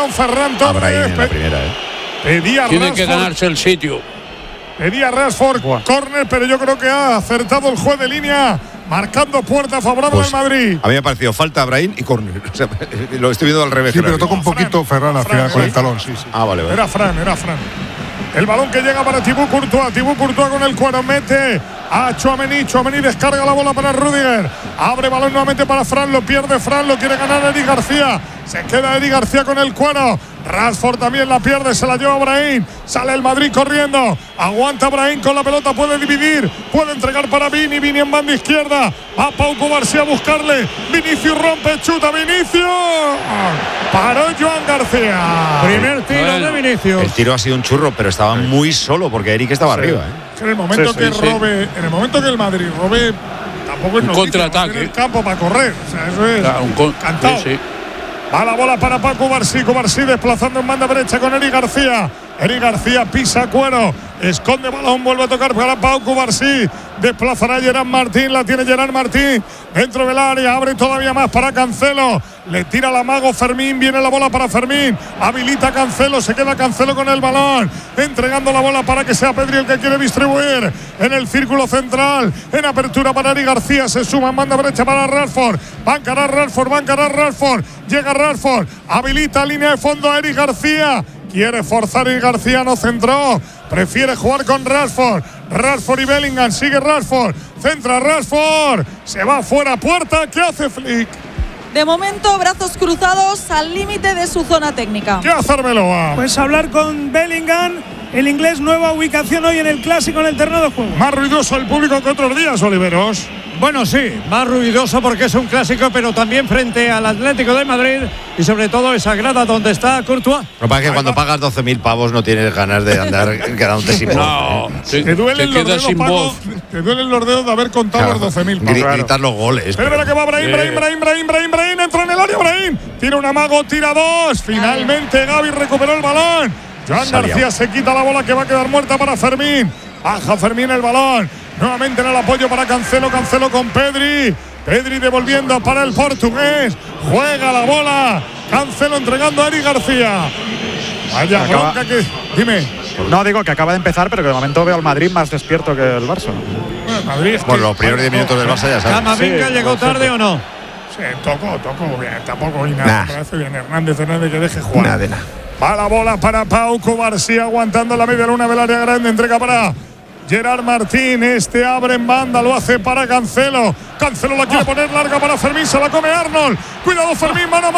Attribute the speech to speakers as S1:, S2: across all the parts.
S1: Ferran Torres.
S2: En la primera,
S1: Pedía
S3: Tiene
S1: Rashford,
S3: que ganarse el sitio.
S1: pedía Rashford córner, pero yo creo que ha acertado el juez de línea, marcando puerta favorable al Madrid.
S2: A mí me ha parecido falta a Brahim y córner. O sea, lo estoy viendo al revés.
S4: Sí, pero toca un poquito Ferran al final con el talón. Sí.
S2: Ah, vale.
S1: Era Fran. El balón que llega para Thibaut Courtois con el cuero, mete a Tchouaméni descarga la bola para Rüdiger, abre balón nuevamente para Fran, lo pierde Fran, lo quiere ganar Eric García, se queda Eric García con el cuero, Rashford también la pierde, se la lleva Brahim, sale el Madrid corriendo, aguanta Brahim con la pelota, puede dividir, puede entregar para Vini en banda izquierda, va Pau Cubarsí a buscarle, Vinicius rompe, chuta Vinicius, paró Joan García.
S5: Primer tiro de Vinicius.
S2: El tiro ha sido un churro, pero estaba muy solo porque Eric estaba arriba.
S1: En el momento en el momento que el Madrid robe, tampoco es
S3: un contraataque
S1: en el campo para correr, o sea, eso es cantado.
S3: Sí.
S1: Va la bola para Pau Cubarsí desplazando en banda derecha con Eric García. Eric García pisa cuero, esconde balón, vuelve a tocar para Pau Cubarsí. Desplazará a Gerard Martín, la tiene Gerard Martín dentro del área, abre todavía más para Cancelo. Le tira la mago Fermín, viene la bola para Fermín, habilita Cancelo, se queda Cancelo con el balón, entregando la bola para que sea Pedri el que quiere distribuir en el círculo central, en apertura para Eric García, se suma en banda derecha para Rashford, va a encarar Rashford, llega Rashford, habilita línea de fondo a Eric García, quiere forzar Eric García, no centró, prefiere jugar con Rashford y Bellingham, sigue Rashford, centra Rashford, se va fuera puerta, ¿qué hace Flick?
S6: De momento, brazos cruzados al límite de su zona técnica.
S1: ¿Qué hace Arbeloa?
S7: Pues hablar con Bellingham, el inglés, nueva ubicación hoy en el Clásico en el terreno de juego.
S1: Más ruidoso el público que otros días, Oliveros.
S5: Bueno, sí, más ruidoso porque es un clásico, pero también frente al Atlético de Madrid y sobre todo esa grada donde está Courtois.
S2: Lo que pasa es que cuando pagas 12.000 pavos no tienes ganas de andar quedándote sin voz.
S3: No,
S1: te duelen los dedos, Paco, te duelen los dedos de haber contado los 12.000 pavos.
S2: Gritar los goles.
S1: Pero la que va Brahim, entra en el área Brahim, tira un amago, tira dos, finalmente Gavi recuperó el balón. Joan García se quita la bola que va a quedar muerta para Fermín, baja Fermín el balón. Nuevamente en el apoyo para Cancelo con Pedri devolviendo para el portugués, juega la bola, Cancelo entregando a Eric García. Vaya bronca que… Dime.
S8: No, digo que acaba de empezar, pero que de momento veo al Madrid más despierto que el Barça.
S2: Bueno, los primeros 10 minutos del Barça ya sabes.
S5: ¿Camavinga llegó tarde o no?
S1: Sí, tocó bien, tampoco y nada. Me parece bien Hernández que deje jugar.
S2: Nada.
S1: Va la bola para Pau Cubarsí aguantando la media luna del área grande, entrega para Gerard Martín, abre en banda, lo hace para Cancelo la quiere poner larga para Fermín, se la come Arnold, cuidado Fermín, mano,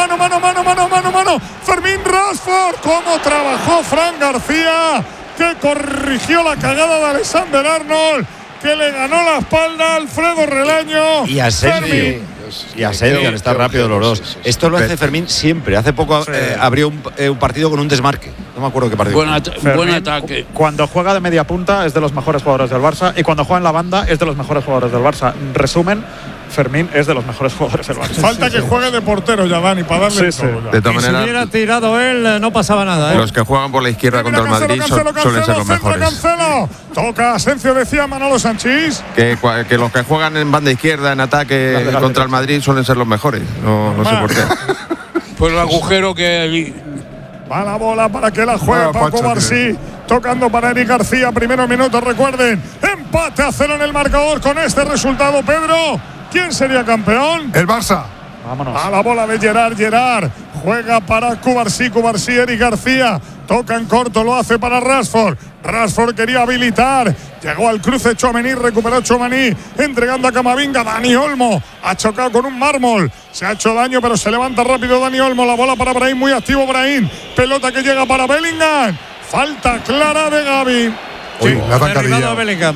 S1: Fermín Rashford, cómo trabajó Fran García, que corrigió la cagada de Alexander Arnold, que le ganó la espalda a Alfredo Relaño
S2: y a Sergio. Y a Sergio, han estado rápidos los dos.
S4: Sí.
S2: Esto lo hace Fermín siempre. Hace poco abrió un partido con un desmarque. No me acuerdo qué partido.
S3: Buen ataque.
S8: Cuando juega de media punta es de los mejores jugadores del Barça y cuando juega en la banda es de los mejores jugadores del Barça. En resumen, Fermín es de los mejores jugadores del Barça.
S1: Falta que juegue de portero ya, Dani, para darle todo.
S4: De todas maneras,
S5: si hubiera tirado él, no pasaba nada.
S4: Los que juegan por la izquierda contra el Madrid suelen ser los mejores.
S1: Cancelo. Toca Asensio, decía Manolo Sanchís.
S4: Que los que juegan en banda izquierda, en ataque contra el Madrid, suelen ser los mejores. No sé por qué.
S3: Pues el agujero que hay allí.
S1: Va la bola para que la juegue Pau Cubarsí. Tocando para Eric García. Primeros minutos, recuerden. Empate a 0 en el marcador con este resultado, Pedro. ¿Quién sería campeón?
S4: El Barça.
S8: Vámonos.
S1: A la bola de Gerard. Juega para Cubarsí, Eric García. Toca en corto, lo hace para Rashford. Rashford quería habilitar. Llegó al cruce Tchouaméni, recuperó Tchouaméni. Entregando a Camavinga. Dani Olmo ha chocado con un mármol. Se ha hecho daño, pero se levanta rápido Dani Olmo. La bola para Brahim, muy activo Brahim. Pelota que llega para Bellingham. Falta clara de Gavi.
S4: Uy, la zancadilla.
S5: a Bellingham.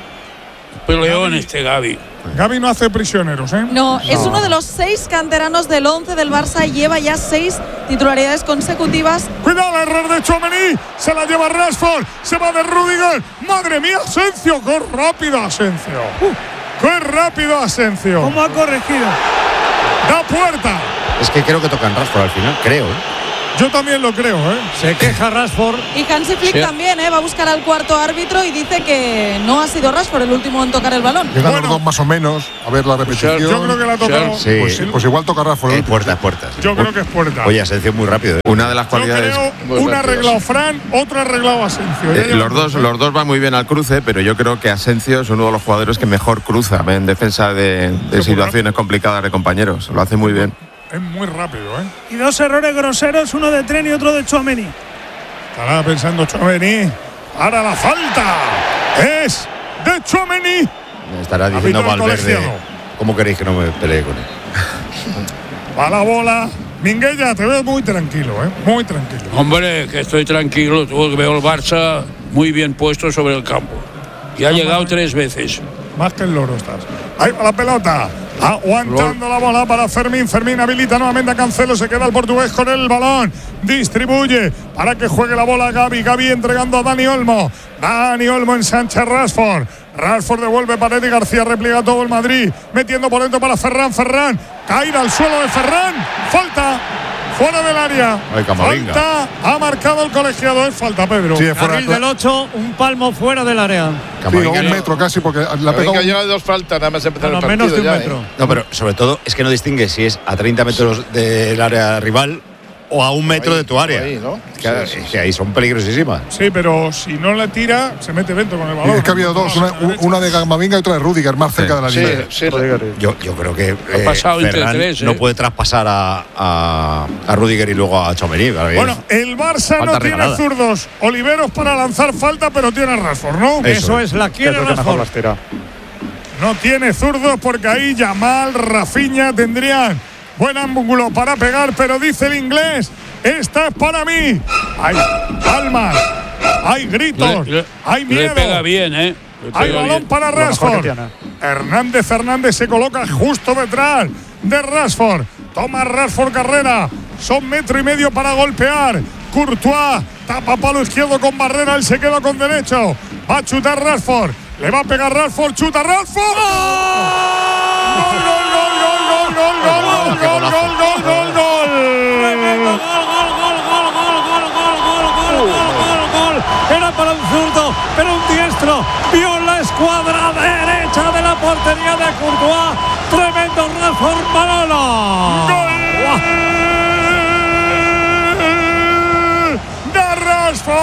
S3: Peleón Gavi.
S1: Gavi no hace prisioneros, ¿eh?
S6: No, es uno de los 6 canteranos del 11 del Barça y lleva ya 6 titularidades consecutivas.
S1: Cuidado, el error de Tchouaméni, se la lleva Rashford, se va de Rüdiger. Madre mía, Asensio, qué rápido Asensio. Qué rápido Asensio.
S7: ¿Cómo ha corregido?
S1: Da puerta.
S2: Es que creo que tocan Rashford al final, creo.
S1: Yo también lo creo, ¿eh?
S5: Se queja Rashford.
S6: Y Hansi Flick también, va a buscar al cuarto árbitro y dice que no ha sido Rashford el último en tocar el balón.
S9: Quedan los dos más o menos. A ver la repetición.
S1: Yo creo que la ha tocado.
S2: Sí.
S9: Pues igual toca Rashford.
S2: Puerta. Sí.
S1: Yo creo que es puerta.
S2: Oye, Asensio muy rápido.
S4: Una de las
S1: Yo
S4: cualidades.
S1: creo un arreglado Fran, otro arreglado Asensio.
S4: Los dos van muy bien al cruce, pero yo creo que Asensio es uno de los jugadores que mejor cruza en defensa de situaciones complicadas de compañeros. Lo hace muy bien.
S1: Es muy rápido, ¿eh?
S7: Y dos errores groseros, uno de Tren y otro de Tchouaméni.
S1: Estará pensando Tchouaméni. Ahora la falta es de Tchouaméni.
S2: Me estará diciendo
S1: Árbitro
S2: Valverde.
S1: colegiado.
S2: ¿Cómo queréis que no me pelee con él?
S1: Va la bola. Minguella, te veo muy tranquilo, ¿eh? Muy tranquilo.
S3: Hombre, que estoy tranquilo. Veo el Barça muy bien puesto sobre el campo. Y ha llegado 3 veces.
S1: Más que el loro estás. Ahí va la pelota. Aguantando la bola para Fermín. Fermín habilita nuevamente a Cancelo. Se queda el portugués con el balón. Distribuye para que juegue la bola Gavi. Gavi entregando a Dani Olmo. Dani Olmo ensancha Rashford. Rashford devuelve para Eddie García. Repliega todo el Madrid. Metiendo por dentro para Ferran. Ferran. Caída al suelo de Ferran. Falta. Fuera del área.
S2: Ay, Camavinga.
S1: Falta. Ha marcado el colegiado. Es falta, Pedro.
S9: Sí, es fuera.
S5: Carril del 8, un palmo fuera del área.
S9: Digo, un metro casi, porque la ha pegado.
S10: lleva 2 faltas, nada más empezar el partido.
S5: Menos de un
S10: ya,
S5: metro.
S2: No, pero sobre todo es que no distingue si es a 30 metros del área rival o a 1 metro de tu área.
S10: Ahí, ¿no?
S2: Que ahí son peligrosísimas.
S1: Sí, pero si no le tira, se mete dentro con el balón.
S9: Es que ha habido dos, una de Camavinga y otra de Rudiger, más cerca de la línea.
S10: Sí.
S2: Yo creo que
S3: Ha pasado entre
S2: Ferran
S3: 3,
S2: no puede traspasar a Rudiger y luego a Tchouaméni.
S1: Bueno, el Barça
S2: Falta
S1: no tiene
S2: regalada.
S1: zurdos. Oliveros para lanzar falta, pero tiene Rashford, ¿no?
S5: Eso es, la quiere
S8: Es el que mejor
S5: Rashford.
S8: las tira.
S1: No tiene zurdos porque ahí Yamal, Rafinha tendrían buen ángulo para pegar, pero dice el inglés, esta es para mí. Hay palmas, hay gritos, hay
S3: Le
S1: miedo.
S3: pega bien, ¿eh? Le
S1: Hay
S3: pega
S1: balón
S3: bien.
S1: para
S8: Lo mejor que
S1: Rashford.
S8: tiene.
S1: Hernández se coloca justo detrás de Rashford. Toma Rashford carrera. Son 1,5 metros para golpear. Courtois tapa palo izquierdo con barrera. Él se queda con derecho. Va a chutar Rashford. Le va a pegar Rashford. Chuta Rashford. ¡Gol, gol, gol, gol, gol, gol, gol, gol, gol, gol, gol!
S5: Era para un zurdo, pero un diestro. Vio la escuadra derecha de la portería de Courtois. Tremendo Rashford, Manolo.
S1: ¡De Rashford!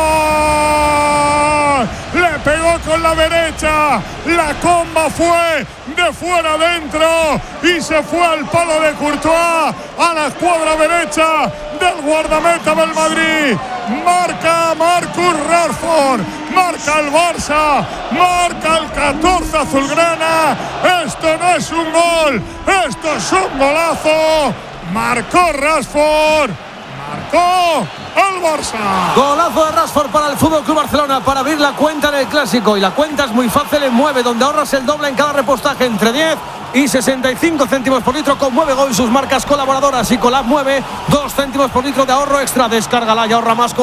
S1: Le pegó con la derecha. La comba fue de fuera adentro y se fue al palo de Courtois, a la escuadra derecha del guardameta del Madrid. Marca Marcus Rashford, marca el Barça, marca el 14 azulgrana. Esto no es un gol, esto es un golazo. Marcó Rashford, marcó el Barça.
S11: Golazo de Rashford para el FC Barcelona para abrir la cuenta en el Clásico. Y la cuenta es muy fácil en Mueve, donde ahorras el doble en cada repostaje, entre 10 y 65 céntimos por litro con Mueve Go y sus marcas colaboradoras. Y con la Mueve, 2 céntimos por litro de ahorro extra. Descárgala y ahorra más con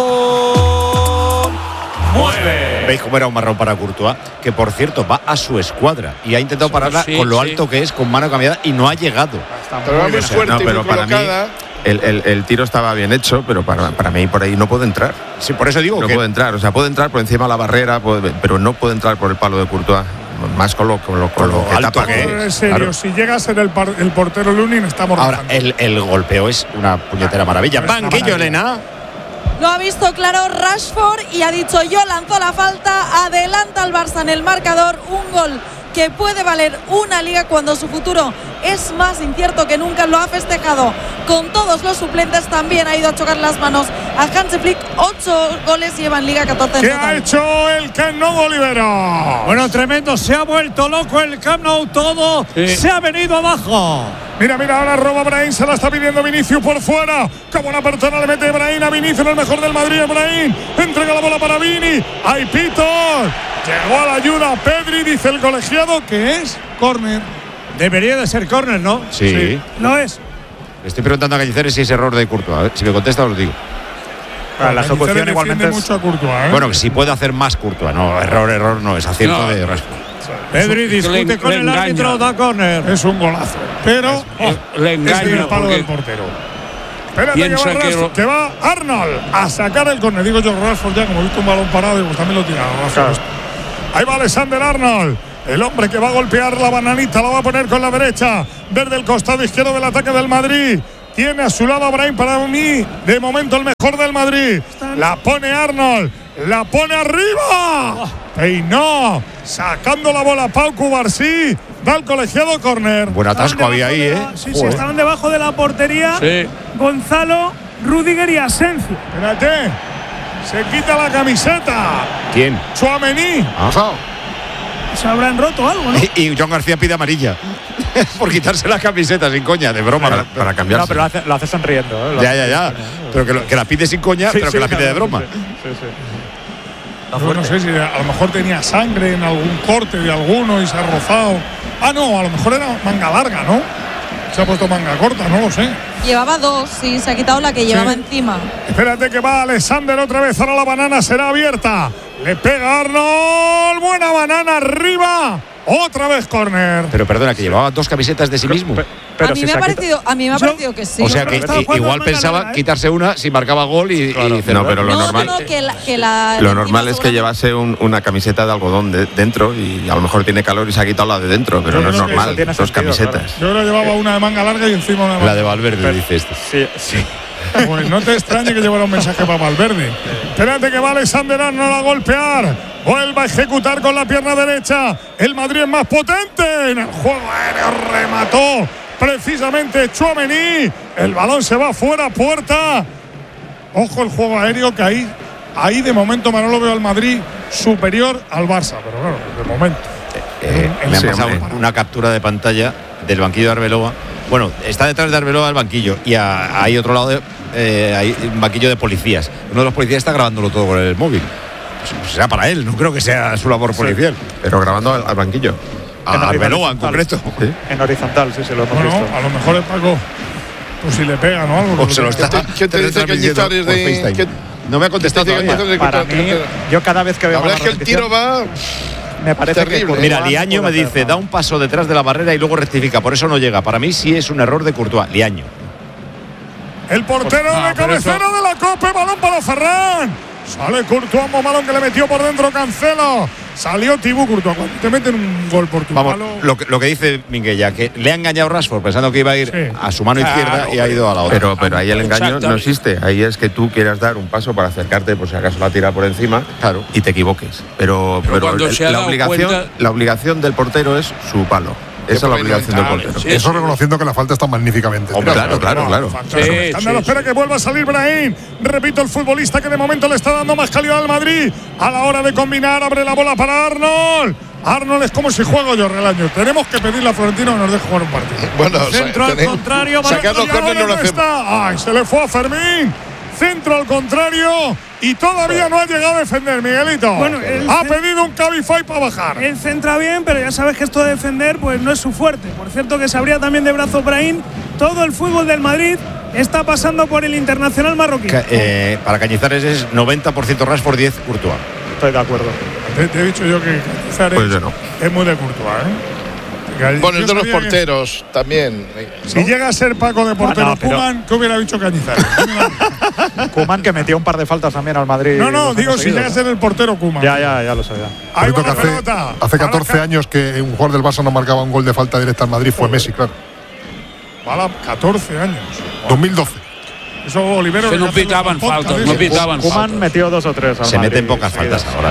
S11: Mueve.
S2: ¿Veis cómo era un marrón para Courtois? Que por cierto va a su escuadra y ha intentado pararla con lo alto que es, con mano cambiada, y no ha llegado.
S10: Pero va muy fuerte,
S4: no, pero
S10: muy
S4: para mí
S10: colocada.
S4: el tiro estaba bien hecho, pero para mí por ahí no puede entrar.
S2: Sí, por eso digo
S4: No
S2: que
S4: puede entrar, o sea, puede entrar por encima de la barrera, pero no puede entrar por el palo de Courtois. Más con lo que
S2: alto
S4: tapa.
S2: que
S1: En serio,
S4: Claro.
S1: si llega a ser el portero Lunin, estamos
S2: ahora
S1: rozando.
S2: el golpeo es una puñetera maravilla. Banquillo, Elena.
S6: Lo ha visto claro Rashford y ha dicho yo lanzo la falta, adelanta al Barça en el marcador, un gol que puede valer una liga cuando su futuro es más incierto que nunca. Lo ha festejado con todos los suplentes, también ha ido a chocar las manos a Hansi Flick. 8 goles lleva en liga, 14 en
S1: ¿Qué ha
S6: total.
S1: hecho el Camp Nou, Olivero?
S5: Bueno, tremendo, se ha vuelto loco el Camp Nou, todo se ha venido abajo.
S1: Mira, ahora roba Brahim, se la está pidiendo Vinicius por fuera. Como una persona le mete Brahim a Vinicius, el mejor del Madrid. Brahim entrega la bola para Vini. ¡Hay pitos! Llegó a la ayuda Pedri, dice el colegiado que es córner.
S5: Debería de ser córner, ¿no?
S2: Sí.
S7: Lo es.
S2: Le estoy preguntando a Cañizares si es error de Courtois. A ver, si me contesta os lo digo.
S8: La ejecución
S1: Cañizares
S8: igualmente
S1: defiende
S8: es.
S1: mucho a Courtois, ¿eh?
S2: Bueno, que si puede hacer más Courtois. No, error no, es acierto
S3: No.
S2: de Rashford.
S5: Pedri discute
S3: le
S5: con el
S3: engaña.
S5: árbitro, da córner.
S1: es un golazo. Pero
S3: Le
S1: es en el
S3: engaña
S1: palo
S3: porque
S1: del portero.
S3: piensa
S1: que va Arnold a sacar el córner. Digo yo, Rashford ya, como he visto un balón parado, digo, también lo tira Rashford. Ahí va Alexander Arnold. El hombre que va a golpear la bananita, la va a poner con la derecha desde el costado izquierdo del ataque del Madrid. Tiene a su lado a Brahim, para mí, de momento el mejor del Madrid. La pone Arnold, la pone arriba. Peinó, sacando la bola Pau Cubarsí. Da el colegiado córner.
S2: Buen atasco había ahí,
S7: Sí, estaban debajo de la portería.
S3: Sí.
S7: Gonzalo, Rüdiger y Asensio.
S1: Espérate, se quita la camiseta.
S2: ¿Quién?
S1: Tchouaméni.
S7: Se habrán roto algo, ¿no?
S2: Y John García pide amarilla por quitarse la camiseta, sin coña, de broma.
S4: Para cambiarse.
S8: No, pero lo hace sonriendo.
S2: Ya. Pero que la pide sin coña, pero que la pide de broma.
S1: Yo no sé si a lo mejor tenía sangre en algún corte de alguno y se ha rozado. Ah, no, a lo mejor era manga larga, ¿no? Se ha puesto manga corta, no lo sé.
S6: Llevaba 2, sí, se ha quitado la que llevaba encima.
S1: Espérate que va Alexander otra vez. Ahora la banana será abierta. Le pega Arnold. Buena banana arriba. Otra vez córner.
S2: Pero perdona, que llevaba 2 camisetas de sí mismo.
S6: A mí me ha parecido que sí.
S2: O sea que igual pensaba quitarse una si marcaba gol y
S4: no, pero lo normal. Lo normal es que llevase una camiseta de algodón dentro y a lo mejor tiene calor y se ha quitado la de dentro, pero no es normal. 2 camisetas.
S1: Yo ahora llevaba una de manga larga y encima una de
S2: la de Valverde, dice este.
S8: Sí.
S1: Pues no te extrañe que llevara un mensaje para Valverde. Espérate que va Alexander Arnold a golpear. Vuelve a ejecutar con la pierna derecha. El Madrid es más potente. En el juego aéreo remató precisamente Tchouaméni. El balón se va fuera, puerta. Ojo el juego aéreo que ahí de momento Manolo veo al Madrid superior al Barça. Pero claro, de momento.
S2: Me ha pasado una captura de pantalla del banquillo de Arbeloa. Bueno, está detrás de Arbeloa el banquillo y hay otro lado hay un banquillo de policías. Uno de los policías está grabándolo todo con el móvil. Pues será para él, no creo que sea su labor policial.
S4: Pero grabando al banquillo.
S2: A Arbeloa en concreto.
S8: ¿Sí? En horizontal, sí, lo hemos visto.
S1: A lo mejor es Paco. Pues si le pega, ¿no? Algo.
S2: O se lo está.
S10: ¿Quién te dice que el Guitar es de.?
S2: No me ha contestado todavía.
S8: Para mí, yo cada vez que veo.
S10: La verdad es que el tiro va.
S8: Me parece
S10: terrible.
S8: Que
S2: mira, Liaño me dice, da un paso detrás de la barrera y luego rectifica, por eso no llega. Para mí sí es un error de Courtois, Liaño.
S1: El portero de cabecera de la Copa, balón para Ferran. Sale Courtois, un balón que le metió por dentro Cancelo. Salió Thibaut Courtois. Cuando te meten un gol por tu
S2: Vamos,
S1: palo.
S2: lo que dice Minguella, que le ha engañado Rashford pensando que iba a ir a su mano izquierda y ha ido a la otra.
S4: Pero ahí el engaño no existe. Ahí es que tú quieras dar un paso para acercarte, por si acaso la tira por encima, y te equivoques. Pero la obligación del portero es su palo. Esa es la obligación del portero.
S9: Eso reconociendo que la falta está magníficamente.
S4: Claro.
S1: Escándalo, espera que vuelva a salir Brahim. Repito, el futbolista que de momento le está dando más calidad al Madrid. A la hora de combinar, abre la bola para Arnold. Arnold es como si juego yo, Relaño. Tenemos que pedirle a Florentino que nos deje jugar un partido.
S10: Bueno,
S7: centro al contrario.
S10: Sacar los córneres no lo hacemos.
S1: Ay, se le fue a Fermín. Centro al contrario y todavía no ha llegado a defender, Miguelito. Bueno, ha pedido un Cabify para bajar.
S7: Él centra bien, pero ya sabes que esto de defender pues no es su fuerte. Por cierto que se abría también de brazo Brahim. Todo el fútbol del Madrid está pasando por el internacional marroquí.
S2: Para Cañizares es 90% Rashford, 10 Courtois.
S8: Estoy de acuerdo.
S1: Te he dicho yo que Cañizares es muy de Courtois,
S10: Bueno, el de los porteros también.
S1: Si llega a ser Paco de portero Koeman, ¿qué hubiera dicho Cañizares?
S8: Koeman que metió un par de faltas también al Madrid.
S1: No, digo, si llega a ser el portero Koeman.
S8: Ya lo sabía.
S1: Ahí va la
S9: que
S1: pelota.
S9: Hace 14 años que un jugador del Barça no marcaba un gol de falta directa al Madrid, fue Messi, claro.
S1: Vale, 14 años.
S9: 2012.
S1: Eso Olivero.
S3: No pitaban faltas, no pitaban faltas.
S8: Koeman metió 2 o 3 al
S2: Se
S8: Madrid,
S2: meten pocas faltas ahora.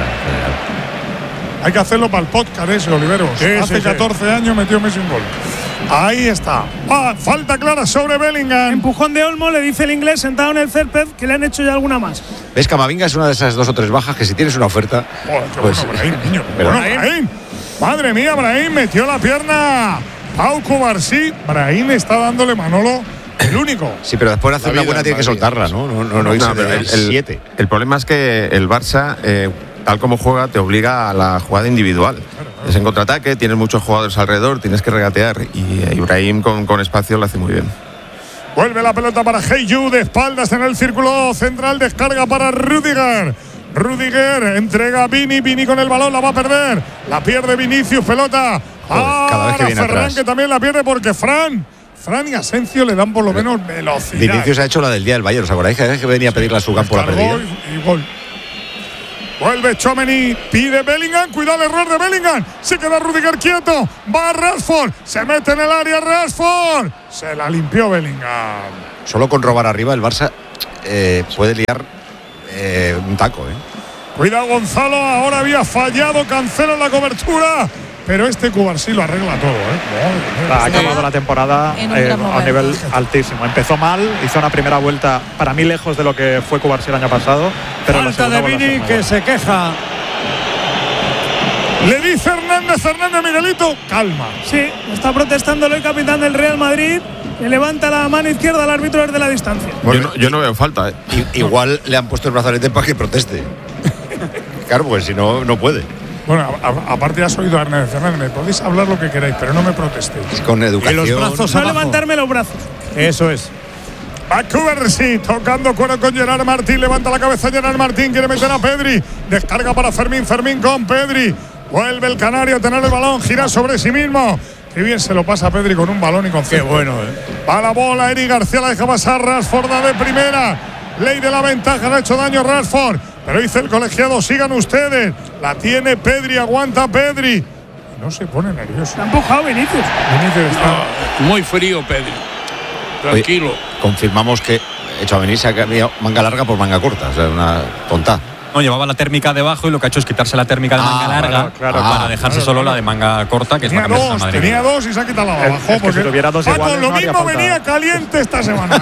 S1: Hay que hacerlo para el podcast ese, Olivero. Hace 14 años metió Messi un gol. Ahí está. Falta clara sobre Bellingham.
S7: Empujón de Olmo, le dice el inglés sentado en el césped que le han hecho ya alguna más.
S2: ¿Ves? Camavinga es una de esas 2 o 3 bajas que si tienes una oferta.
S1: Pues, Brahim, niño. Brahim. Madre mía, Brahim metió la pierna. Pau Cubarsí. Brahim está dándole Manolo. El único.
S2: Sí, pero después de hacer una buena tiene que soltarla, ¿no? No irse del 7.
S4: El problema es que el Barça, tal como juega, te obliga a la jugada individual. Es en contraataque, tienes muchos jugadores alrededor, tienes que regatear. Y Ibrahim con espacio lo hace muy bien.
S1: Vuelve la pelota para Heyu, de espaldas en el círculo central, descarga para Rüdiger. Rüdiger entrega a Vini con el balón, la va a perder. La pierde Vinicius, pelota.
S2: Cada vez que viene
S1: Ferran,
S2: atrás.
S1: que también la pierde porque Fran Fran y Asencio le dan por lo menos velocidad.
S2: Vinicius ha hecho la del día del Bayern, ¿os acordáis que venía a pedirle a su campo la perdida?
S1: Y gol. Vuelve Tchouaméni, pide Bellingham, cuidado el error de Bellingham, se queda Rudiger quieto, va Rashford, se mete en el área Rashford, se la limpió Bellingham.
S2: Solo con robar arriba el Barça puede liar un taco.
S1: Cuidado Gonzalo, ahora había fallado Cancelo en la cobertura, pero este Cubarsí lo arregla todo.
S8: Ha acabado la temporada a nivel altísimo. Empezó mal, hizo una primera vuelta para mí lejos de lo que fue Cubarsí el año pasado. Pero
S5: falta de Vini que se queja.
S1: Le dice Hernández Miguelito, calma.
S7: Sí, está protestando el capitán del Real Madrid. Le levanta la mano izquierda al árbitro desde la distancia.
S4: Bueno, yo no veo falta.
S2: Igual le han puesto el brazalete para que proteste. Claro, pues si no, no puede.
S1: Bueno, aparte has oído a Hernández Fernández, me podéis hablar lo que queráis, pero no me protestéis.
S2: Con educación.
S5: Y los brazos
S7: no levantarme los brazos.
S5: Eso es.
S1: Vancouver sí, tocando cuero con Gerard Martín, levanta la cabeza Gerard Martín, quiere meter a Pedri, descarga para Fermín con Pedri, vuelve el canario a tener el balón, gira sobre sí mismo. Qué bien se lo pasa a Pedri con un balón y con
S5: qué bueno,
S1: Va la bola, Eric García la deja pasar, Rashford da de primera. Ley de la ventaja, le ha hecho daño Rashford. Pero dice el colegiado, sigan ustedes. La tiene Pedri, aguanta Pedri. No se pone nervioso.
S7: Se ha empujado Vinicius.
S3: Está muy frío Pedri. Tranquilo.
S2: Oye, confirmamos que Tchouaméni se ha cambiado manga larga por manga corta. O sea, una tonta.
S12: No, llevaba la térmica debajo y lo que ha hecho es quitarse la térmica de manga larga para dejarse solo la de manga corta, que es para cambiarse a Madrid.
S1: Tenía dos y se ha quitado la de abajo.
S8: Es que si tuviera dos iguales,
S1: lo
S8: no haría
S1: mismo
S8: falta.
S1: venía caliente esta semana.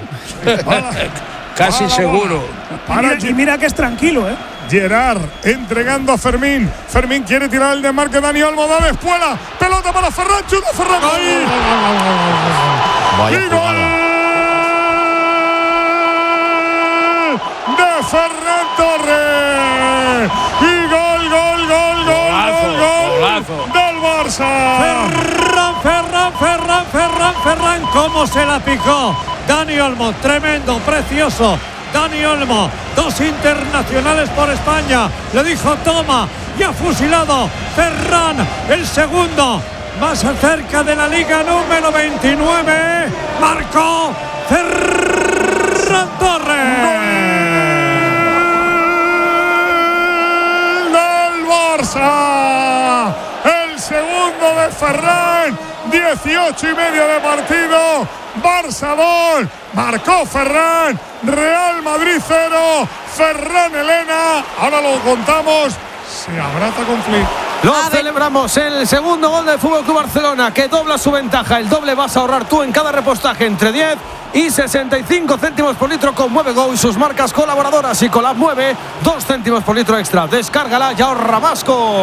S3: Casi seguro.
S7: Y mira que es tranquilo,
S1: Gerard entregando a Fermín. Fermín quiere tirar el desmarque. Dani Olmo da de espuela. Pelota para Ferran. Chuta Ferran.
S2: Vaya jugada.
S1: De Ferran Torres. Y gol del Barça.
S5: Ferran, cómo se la picó. Dani Olmo, tremendo, precioso. Dani Olmo, 2 internacionales por España. Le dijo toma y ha fusilado Ferran, el segundo más cerca de la liga número 29. Marcó Ferran Torres.
S1: Del Barça. El segundo de Ferran. 18 y medio de partido. Barça 2, marcó Ferran, Real Madrid 0, Ferran Elena, ahora lo contamos, se abraza con Flick.
S11: Lo celebramos, el segundo gol del FC Barcelona, que dobla su ventaja. El doble vas a ahorrar tú en cada repostaje entre 10 y 65 céntimos por litro con Mueve Go y sus marcas colaboradoras. Y con la Mueve, 2 céntimos por litro extra. Descárgala y ahorra más con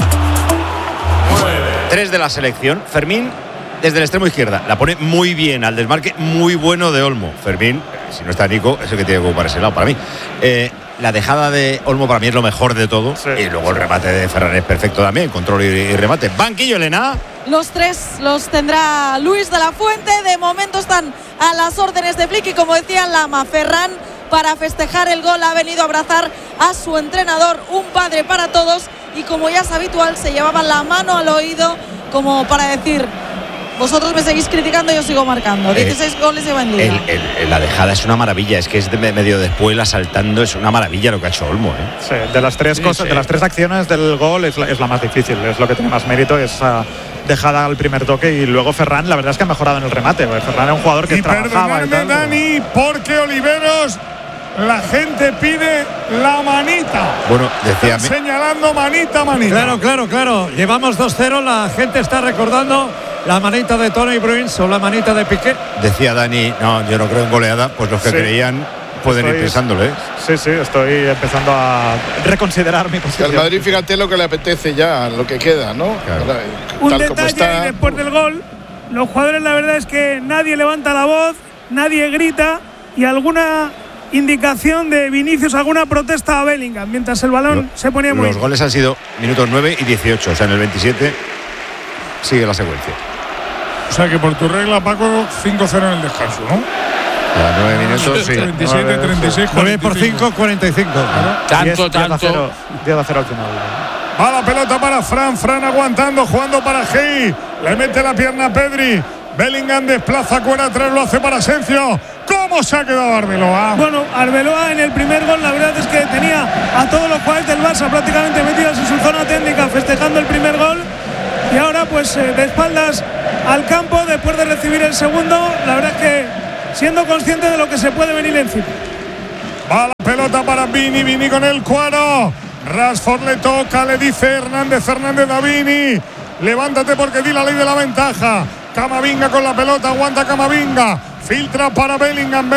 S2: 3 de la selección. Fermín desde el extremo izquierda la pone muy bien al desmarque, muy bueno de Olmo. Fermín, si no está Nico, es el que tiene que ocupar ese lado para mí. La dejada de Olmo para mí es lo mejor de todo. Sí. Y luego el remate de Ferran es perfecto también, control y remate. Banquillo, Elena.
S6: Los 3 los tendrá Luis de la Fuente. De momento están a las órdenes de Flick y, como decía Lama, Ferran, para festejar el gol, ha venido a abrazar a su entrenador, un padre para todos, y como ya es habitual, se llevaba la mano al oído como para decir: vosotros me seguís criticando, yo sigo marcando. 16 goles lleva en liga.
S2: La dejada es una maravilla, es que es de medio de espuela saltando, es una maravilla lo que ha hecho Olmo.
S8: Sí, de las tres cosas, de las 3 acciones del gol es la más difícil, es lo que tiene más mérito, esa dejada al primer toque, y luego Ferran, la verdad es que ha mejorado en el remate. Ferran es un jugador que trabajaba y tal.
S1: Dani, porque Oliveros, la gente pide la manita.
S2: Bueno, decía
S1: señalando manita.
S5: Claro. Llevamos 2-0, la gente está recordando la manita de Toni Bruins o la manita de Piqué.
S2: Decía Dani, no, yo no creo en goleada, pues los que creían pueden ir pensándolo,
S8: Sí, estoy empezando a reconsiderar mi posición.
S10: Al Madrid, fíjate lo que le apetece ya, lo que queda, ¿no?
S2: Claro.
S7: Un detalle, y después del gol, los jugadores, la verdad es que nadie levanta la voz, nadie grita, y alguna indicación de Vinicius, alguna protesta a Bellingham mientras el balón se ponía muy.
S2: Los goles han sido minutos 9 y 18, o sea, en el 27 sigue la secuencia.
S1: O sea que por tu regla, Paco, 5-0 en el descanso, ¿no?
S2: A 9 minutos, sí.
S1: 27, 36,
S5: 9 por 5, 45.
S3: Tanto.
S8: 10-0 al final.
S1: Va la pelota para Fran aguantando, jugando para Gei. Le mete la pierna a Pedri. Bellingham desplaza Cuero atrás, lo hace para Asensio. ¿Cómo se ha quedado Arbeloa?
S7: Bueno, Arbeloa en el primer gol, la verdad es que tenía a todos los jugadores del Barça prácticamente metidos en su zona técnica festejando el primer gol. Y ahora pues de espaldas al campo después de recibir el segundo, la verdad es que siendo consciente de lo que se puede venir encima.
S1: Va la pelota para Vini con el Cuero. Rashford le toca, le dice Hernández a Vini. Levántate porque di la ley de la ventaja. Camavinga con la pelota, aguanta Camavinga. Filtra para Bellingham,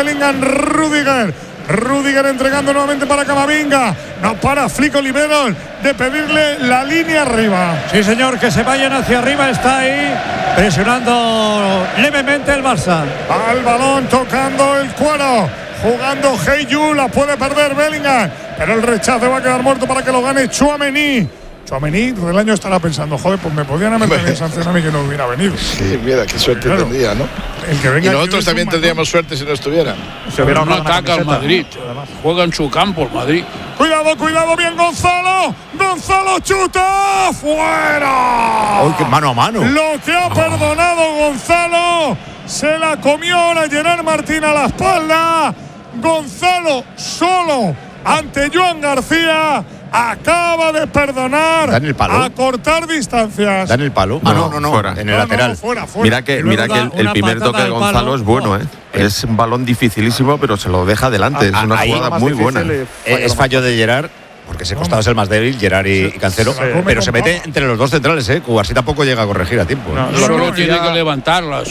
S1: Rudiger entregando nuevamente para Camavinga. No para Flick Oliveros de pedirle la línea arriba.
S5: Sí, señor, que se vayan hacia arriba. Está ahí presionando levemente el Barça.
S1: Al balón tocando el Cuero. Jugando Hey-Yu, la puede perder Bellingham. Pero el rechazo va a quedar muerto para que lo gane Tchouaméni. Tchouaméni del año estará pensando, joder, pues me podían haber tenido sanción a mí que no hubiera venido.
S10: Sí, mira, qué suerte tendría, ¿no? Y nosotros también tendríamos suerte si no estuviera.
S3: No ataca al Madrid, juega en su campo el Madrid.
S1: Cuidado, bien Gonzalo. Gonzalo chuta, fuera.
S2: ¡Uy, qué mano a mano!
S1: Lo que ha perdonado Gonzalo, se la comió ahora Gerard Martín a la espalda. Gonzalo solo ante Joan García. Acaba de perdonar,
S2: ¿Dan el palo?
S1: A cortar distancias.
S2: ¿Dan el palo?
S4: No, fuera.
S2: En el lateral.
S1: Fuera.
S4: Mira que el primer toque de Gonzalo es bueno, ¿eh? Es un balón dificilísimo, pero se lo deja adelante. Es una jugada muy buena.
S2: Es fallo de Gerard, porque ese costado es el más débil, Gerard y Cancelo, pero se mete entre los dos centrales, ¿eh? Cubarsí tampoco llega a corregir a tiempo.
S3: Solo tiene que levantarla.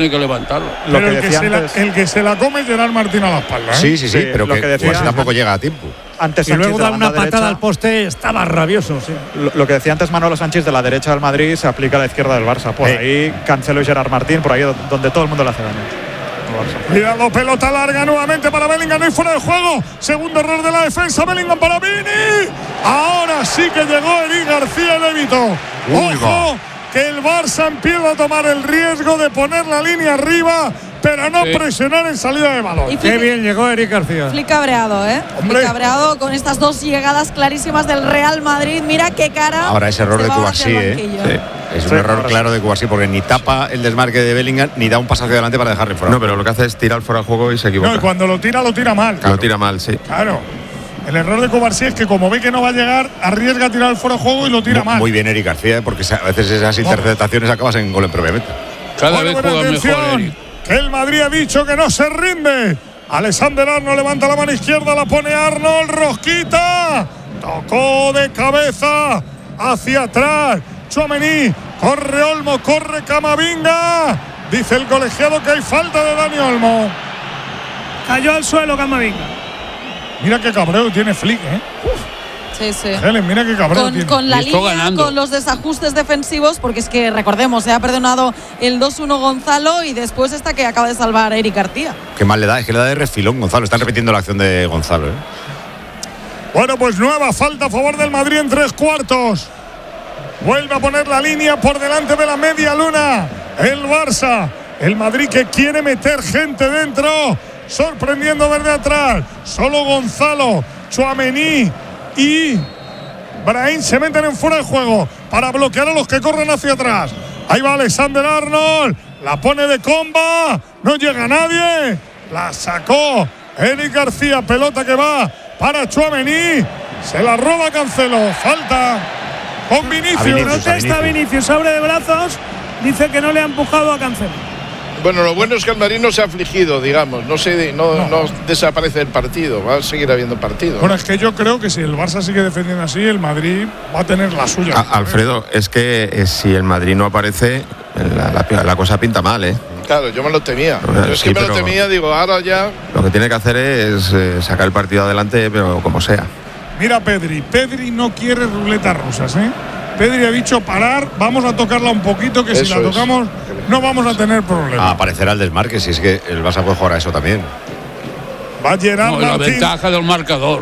S1: Pero el que se la come es Gerard Martín a la espalda, ¿eh?
S2: Sí, pero que Cubarsí tampoco llega a tiempo.
S5: Antes y luego da una patada al poste, estaba rabioso. Sí.
S8: Lo que decía antes Manolo Sánchez, de la derecha del Madrid se aplica a la izquierda del Barça. Por ahí Cancelo y Gerard Martín, por ahí donde todo el mundo le hace daño.
S1: Cuidado, pelota larga nuevamente para Bellingham, no hay fuera de juego. Segundo error de la defensa, Bellingham para Vini. Ahora sí que llegó Eric García, el evitó. Ojo, que el Barça empieza a tomar el riesgo de poner la línea arriba, pero no presionar en salida de balón.
S5: Qué bien llegó Eric García.
S6: Flick cabreado, ¿eh? Flick cabreado con estas dos llegadas clarísimas del Real Madrid. Mira qué cara.
S2: Ahora es error de Cubarsí, ¿eh? Es un error claro de Cubarsí, porque ni tapa el desmarque de Bellingham ni da un paso hacia adelante para dejarle fuera.
S4: No, pero lo que hace es tirar fuera del juego y se equivoca.
S1: No, y cuando lo tira mal.
S4: Claro. Lo tira mal, sí.
S1: Claro. El error de Cubarsí es que como ve que no va a llegar, arriesga a tirar el fuera de juego y lo tira mal.
S2: Muy bien Eric García, porque a veces esas interceptaciones acabas en gol en propia meta.
S3: Cada vez juega mejor Eric.
S1: Que el Madrid ha dicho que no se rinde. Alexander Arnold levanta la mano izquierda, la pone Arnold, rosquita. Tocó de cabeza hacia atrás. Tchouaméni, corre Olmo, corre Camavinga. Dice el colegiado que hay falta de Dani Olmo.
S7: Cayó al suelo Camavinga.
S1: Mira qué cabreo tiene Flick, ¿eh?
S6: Sí.
S1: Helen, mira qué cabrón tiene.
S6: Con la línea, con los desajustes defensivos, porque es que recordemos, se ha perdonado el 2-1 Gonzalo y después esta que acaba de salvar Eric García.
S2: Qué mal le da, es que le da de refilón Gonzalo. Están repitiendo la acción de Gonzalo, ¿eh?
S1: Bueno, pues nueva falta a favor del Madrid en 3/4. Vuelve a poner la línea por delante de la media luna. El Barça, el Madrid que quiere meter gente dentro, sorprendiendo desde atrás. Solo Gonzalo, Tchouaméni y Brahim se meten en fuera de juego para bloquear a los que corren hacia atrás. Ahí va Alexander Arnold, la pone de comba, no llega nadie, la sacó Eric García, pelota que va para Tchouaméni, se la roba Cancelo, falta con Vinicius.
S7: Protesta Vinicius, abre de brazos, dice que no le ha empujado a Cancelo.
S10: Bueno, lo bueno es que el Madrid no se ha afligido, digamos, no desaparece el partido, va a seguir habiendo partido.
S1: Bueno, es que yo creo que si el Barça sigue defendiendo así, el Madrid va a tener la suya.
S4: Alfredo, es que si el Madrid no aparece, la cosa pinta mal, ¿eh?
S10: Claro, yo me lo temía. Me lo temía, digo, ahora ya.
S4: Lo que tiene que hacer es sacar el partido adelante, pero como sea.
S1: Mira Pedri no quiere ruletas rusas, ¿eh? Pedri ha dicho parar, vamos a tocarla un poquito, que si la tocamos no vamos a tener problemas.
S2: Aparecerá el desmarque, si es que el Barça puede jugar a eso también.
S1: Va a Gerard Martín.
S3: La ventaja del marcador.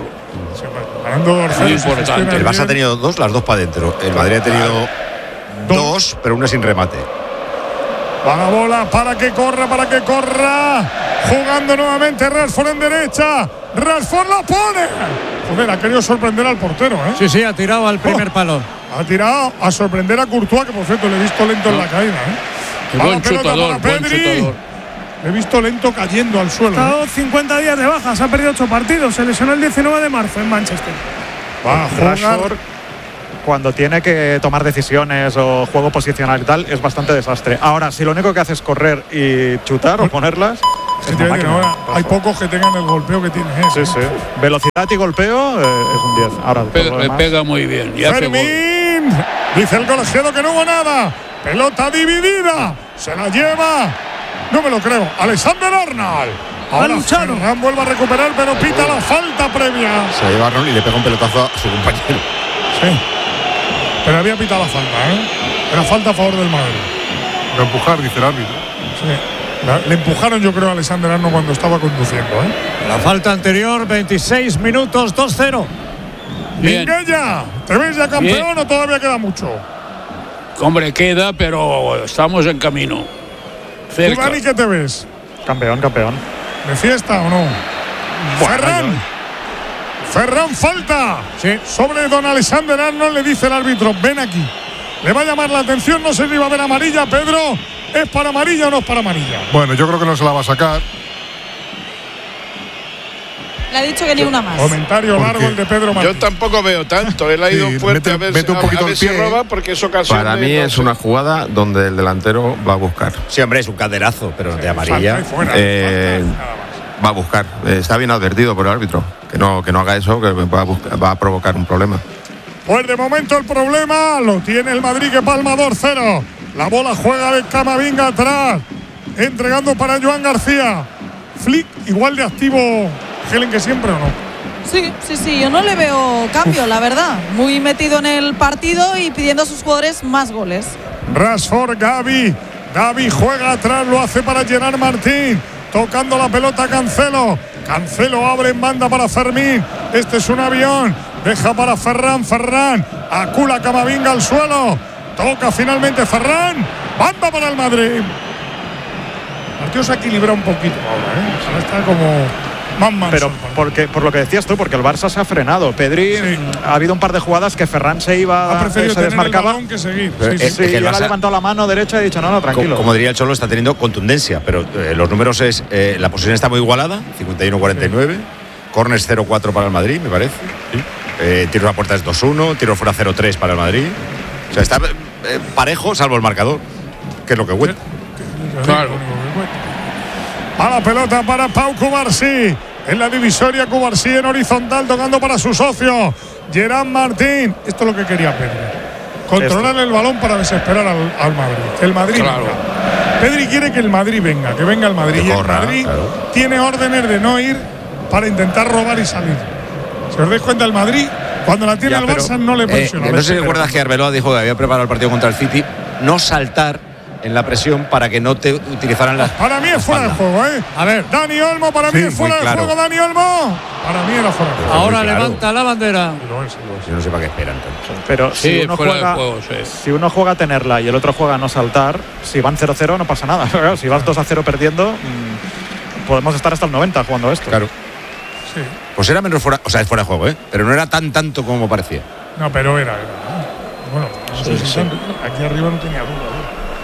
S2: Importante. El Barça ha tenido las dos para adentro. El Madrid ha tenido dos, pero una sin remate.
S1: Va la bola para que corra. Jugando nuevamente Rashford en derecha. Rashford la pone. Joder, ha querido sorprender al portero, ¿eh?
S5: Sí, ha tirado al primer palo.
S1: Ha tirado a sorprender a Courtois, que por cierto le he visto lento en la caída, ¿eh?
S3: Buen chutador, buen chutador.
S1: He visto lento cayendo al suelo.
S7: Ha estado 50 días de baja, se ha perdido 8 partidos. Se lesionó el 19 de marzo en Manchester.
S1: Va a jugar.
S8: Cuando tiene que tomar decisiones o juego posicional y tal, es bastante desastre. Ahora, si lo único que hace es correr y chutar o ponerlas,
S1: hay pocos que tengan el golpeo que tiene.
S8: Sí. Velocidad y golpeo es un 10. Ahora,
S3: le pega muy bien.
S1: Fermín, dice el colegiado que no hubo nada. Pelota dividida. Se la lleva. No me lo creo. Alexander Arnold. Ahora Ferran vuelve a recuperar, pero pita la falta previa.
S2: Se la lleva Arnold y le pega un pelotazo a su compañero.
S1: Sí. Pero había pitado la falta, Era falta a favor del Madrid.
S9: Lo empujar, dice el árbitro.
S1: Sí. Le empujaron, yo creo, a Alexander Arnold cuando estaba conduciendo,
S5: La falta anterior, 26 minutos, 2-0.
S1: Minguella, ¿te ves ya campeón o todavía queda mucho?
S3: Hombre, queda, pero estamos en camino.
S1: ¿Tú, Dani, qué te ves?
S8: Campeón.
S1: ¿De fiesta o no? Ferran falta sobre don Alexander Arnold, le dice el árbitro, ven aquí. Le va a llamar la atención, no sé si va a haber amarilla, Pedro. ¿Es para amarilla o no es para amarilla?
S9: Bueno, yo creo que no se la va a sacar.
S6: Le ha dicho que ni una más.
S1: Comentario largo el de Pedro Martín.
S10: Yo tampoco veo tanto. Él ha ido fuerte a ver si roba, porque es ocasión.
S4: Para mí es una jugada donde el delantero va a buscar.
S2: Sí, hombre, es un calderazo, pero de amarilla.
S4: Va a buscar. Está bien advertido por el árbitro. Que no haga eso, que va a provocar un problema.
S1: Pues de momento el problema lo tiene el Madrid, que palma 2-0. La bola juega de Camavinga atrás, entregando para Joan García. Flick igual de activo, Helen, que siempre, ¿o no?
S6: Sí, yo no le veo cambio, la verdad. Muy metido en el partido y pidiendo a sus jugadores más goles.
S1: Rashford, Gavi juega atrás, lo hace para Gerard Martín, tocando la pelota Cancelo abre en banda para Fermín. Este es un avión, deja para Ferran, acula Camavinga al suelo, toca finalmente Ferran, banda para el Madrid. El partido se equilibra un poquito ahora, está como más.
S8: Pero por lo que decías tú, porque el Barça se ha frenado. Pedri, ha habido un par de jugadas que Ferran se desmarcaba.
S1: Que seguir.
S8: Y él ha levantado la mano derecha y ha dicho, no, tranquilo.
S2: Como diría el Cholo, está teniendo contundencia, pero los números es, la posición está muy igualada, 51-49, corners 0-4 para el Madrid, me parece. Tiro a la puerta es 2-1, tiro fuera 0-3 para el Madrid. O sea, está parejo, salvo el marcador, que es lo que cuenta.
S3: Claro.
S1: A la pelota para Pau Cubarsí. En la divisoria, Cubarsí en horizontal, tocando para su socio Gerard Martín. Esto es lo que quería Pedri. Controlar el balón para desesperar al Madrid. Que el Madrid venga. Pedri quiere que el Madrid venga, que venga el Madrid. Y el Madrid tiene órdenes de no ir para intentar robar y salir. Si os dais cuenta, el Madrid, cuando la tiene el Barça, no le presiona.
S2: No sé si recuerdas que Arbeloa dijo que había preparado el partido contra el City, no saltar en la presión para que no te utilizaran las.
S1: Para mí es fuera de juego, A ver, Dani Olmo, para mí es fuera de juego, Dani Olmo. Para mí era fuera de juego.
S5: Ahora levanta la bandera.
S2: Yo no sé para qué esperan.
S8: Pero si uno juega a tenerla y el otro juega a no saltar, si van 0-0 no pasa nada. Si vas 2-0 perdiendo, podemos estar hasta el 90 jugando esto.
S2: Claro. Sí. Pues era menos fuera, o sea, es fuera de juego, pero no era tanto como parecía.
S1: No, pero era. Bueno, no sé si aquí arriba no tenía duda.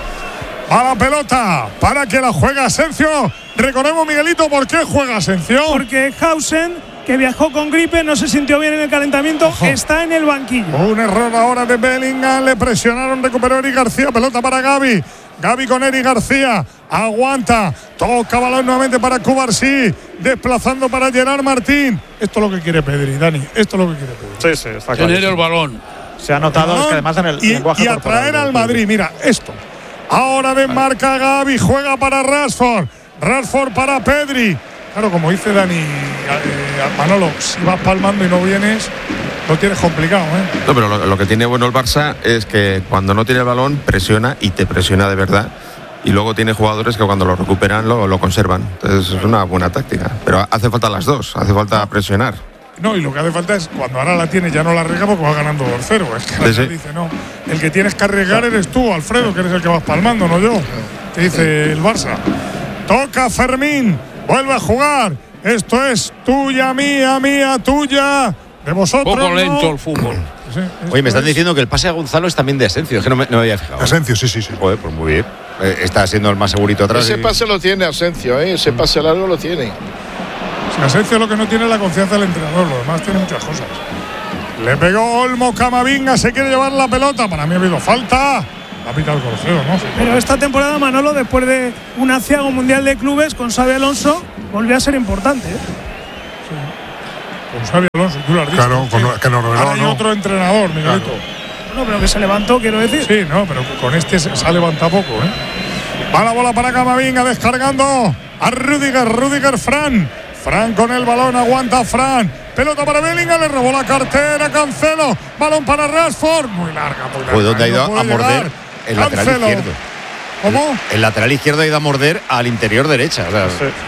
S1: A la pelota, para que la juega Asencio. Recordemos, Miguelito, ¿por qué juega Asencio?
S7: Porque Hausen, que viajó con gripe, no se sintió bien en el calentamiento, está en el banquillo.
S1: Un error ahora de Bellingham, le presionaron, recuperó Eric García, pelota para Gavi con Eric García, aguanta, toca balón nuevamente para Cubarsí, desplazando para Gerard Martín. Esto es lo que quiere Pedri, Dani, esto es lo que quiere Pedri.
S8: Sí, está claro.
S3: Tener el balón.
S8: Se ha notado, es que además en el lenguaje
S1: y atraer al Madrid, mira, esto. Ahora desmarca Gavi, juega para Rashford para Pedri. Claro, como dice Dani, Manolo, si vas palmando y no vienes, lo tienes complicado,
S4: No, pero lo que tiene bueno el Barça es que cuando no tiene el balón presiona y te presiona de verdad. Y luego tiene jugadores que cuando lo recuperan lo conservan. Entonces es una buena táctica. Pero hace falta las dos, hace falta presionar.
S1: No, y lo que hace falta es, cuando ahora la tiene, ya no la arriesga porque va ganando 2-0. Es que ahora dice, no, el que tienes que arriesgar eres tú, Alfredo, que eres el que vas palmando, no yo. Te dice el Barça. Toca Fermín, vuelve a jugar. Esto es tuya, mía, tuya. de vosotros.
S3: Poco lento
S1: ¿no?
S3: el fútbol.
S1: Sí,
S2: oye, me están diciendo que el pase a Gonzalo es también de Asensio. Es que no me había fijado.
S9: Asensio, sí.
S2: Joder, pues muy bien. Está siendo el más segurito atrás.
S10: Ese pase lo tiene Asensio, ese pase largo lo tiene.
S1: Asensio lo que no tiene es la confianza del entrenador, lo demás tiene muchas cosas. Le pegó Olmo, Camavinga, se quiere llevar la pelota. Para mí ha habido falta. La pita el Corsero, ¿no?
S7: Pero esta temporada, Manolo, después de un aciago mundial de clubes con Xabi Alonso, volvió a ser importante.
S1: Con Xabi Alonso, tú lo has dicho.
S9: Claro, que nos reveló,
S1: ahora hay otro entrenador, Miguelito.
S7: Claro. No, pero que se levantó, quiero decir.
S1: Sí, no, pero con este se ha levantado poco, Va la bola para Camavinga, descargando a Rudiger, Fran con el balón, aguanta Fran. Pelota para Bellingham, le robó la cartera, Cancelo. Balón para Rashford, muy larga.
S2: Pues donde ha ido a morder el lateral izquierdo.
S1: ¿Cómo?
S2: El lateral izquierdo ha ido a morder al interior derecha. O sea,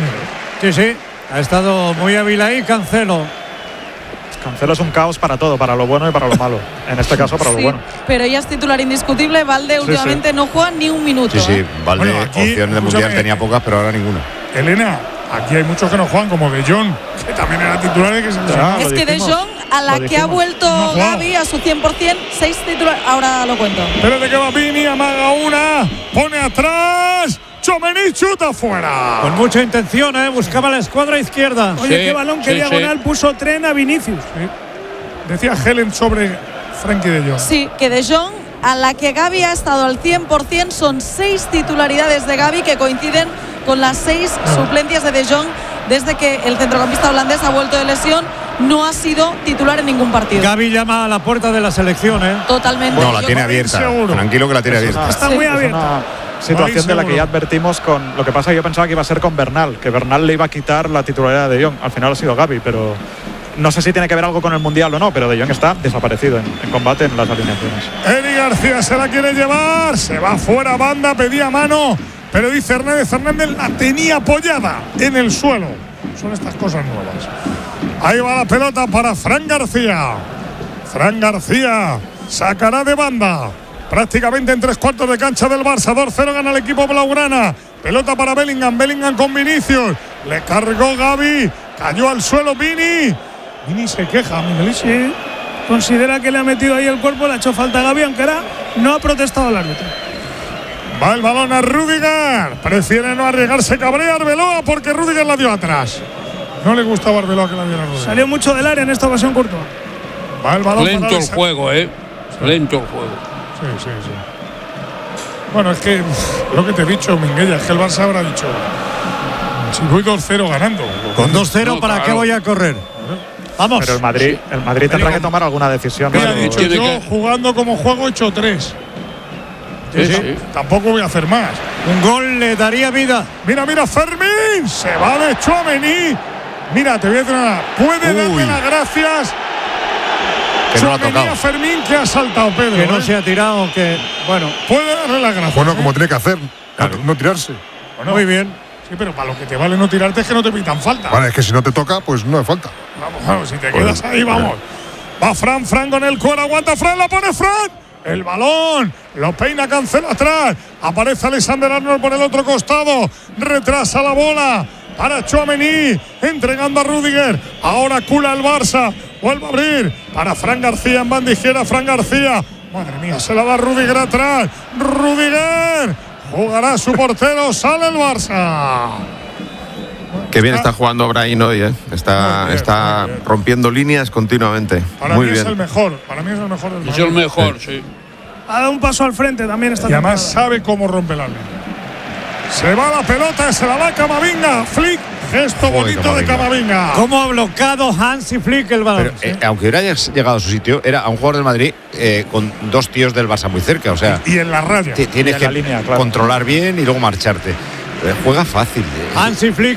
S5: sí. Ha estado muy hábil ahí Cancelo.
S8: Cancelo es un caos para todo, para lo bueno y para lo malo. En este caso, para lo bueno.
S6: Pero ya es titular indiscutible. Valde últimamente no juega ni un minuto.
S2: Sí. Valde, opciones de mundial tenía pocas, pero ahora ninguna.
S1: Elena, aquí hay muchos que no juegan, como De Jong, que también era titular y que se
S6: es que De Jong, a la que ha vuelto Gavi a su 100%, 6 titulares. Ahora lo cuento.
S1: Espérate que va Vini, amaga una, pone atrás. Tchouaméni chuta fuera.
S5: Con mucha intención, buscaba la escuadra izquierda.
S7: Oye, qué balón, qué diagonal puso Tren a Vinicius.
S1: Decía Helen sobre Frenkie de Jong.
S6: Sí, que De Jong, a la que Gavi ha estado al 100%, son 6 titularidades de Gavi que coinciden con las 6 suplencias de Jong desde que el centrocampista holandés ha vuelto de lesión. No ha sido titular en ningún partido.
S5: Gavi llama a la puerta de la selección,
S6: Totalmente.
S2: No, la tiene abierta. Seguro. Tranquilo que la tiene abierta.
S7: Está muy abierta.
S8: Situación de la que ya advertimos con lo que pasa. Yo pensaba que iba a ser con Bernal, que Bernal le iba a quitar la titularidad de De Jong. Al final ha sido Gavi, pero no sé si tiene que ver algo con el mundial o no, pero De Jong está desaparecido en combate en las alineaciones.
S1: Eric García se la quiere llevar, se va fuera banda, pedía mano, pero dice Hernández la tenía apoyada en el suelo. Son estas cosas nuevas. Ahí va la pelota para Fran García. Fran García sacará de banda. Prácticamente en 3/4 de cancha del Barça. 2-0 gana el equipo blaugrana. Pelota para Bellingham con Vinicius. Le cargó Gavi. Cayó al suelo Vini. Vini se queja, Miguelito.
S7: Sí. Considera que le ha metido ahí el cuerpo, le ha hecho falta a Gavi, aunque ahora no ha protestado el árbitro.
S1: Va el balón a Rudiger. Prefiere no arriesgarse, cabrea Arbeloa porque Rudiger la dio atrás. No le gustaba a Arbeloa que la diera Rudiger.
S7: Salió mucho del área en esta ocasión, Courtois.
S1: Va el balón
S3: lento el juego, lento el juego.
S1: Sí. Bueno, es que lo que te he dicho, Minguella, es que el Barça habrá dicho: si voy 2-0 ganando.
S5: Con 2-0, ¿para qué voy a correr? Vamos.
S8: Pero el Madrid tendrá que tomar alguna decisión.
S1: Mira, dicho yo, jugando como juego, he hecho 3. Sí. Tampoco voy a hacer más.
S5: Un gol le daría vida.
S1: Mira, Fermín. Se va de Tchouaméni. Mira, te voy a decir nada. Puede darle las gracias.
S2: Que no lo ha tocado.
S1: Fermín, que ha saltado, Pedro.
S5: Que no se ha tirado, que bueno.
S1: Puede darle las gracias.
S9: Bueno, como tiene que hacer, no tirarse.
S1: Bueno, muy bien. Sí, pero para lo que te vale no tirarte es que no te pitan falta.
S9: Vale, es que si no te toca, pues no es falta.
S1: Vamos, si te quedas ahí, vamos. Va Fran con el cuero, aguanta Fran, la pone Fran. El balón, lo peina Cancelo atrás. Aparece Alexander Arnold por el otro costado. Retrasa la bola para Tchouaméni, entregando a Rudiger. Ahora cula el Barça. Vuelve a abrir para Fran García en banda izquierda. Fran García, madre mía, se la da Rudiger atrás. Rudiger jugará su portero. Sale el Barça.
S4: Qué bien está jugando Brahim hoy, Está rompiendo líneas continuamente.
S1: Para
S4: muy
S1: mí
S4: bien.
S1: Es el mejor. Para mí es el mejor del
S3: Es el mejor, sí.
S7: Ha dado un paso al frente también esta temporada.
S1: Y además sabe cómo rompe la línea. Se va la pelota, se la da Camavinga. Flick, gesto bonito de Camavinga.
S5: ¿Cómo ha bloqueado Hansi Flick el balón?
S2: Pero, aunque hubiera llegado a su sitio, era a un jugador del Madrid con 2 tíos del Barça muy cerca. O sea,
S1: y en la raya.
S2: Tienes que
S8: línea, claro,
S2: controlar bien y luego marcharte. Juega fácil.
S5: Hansi Flick.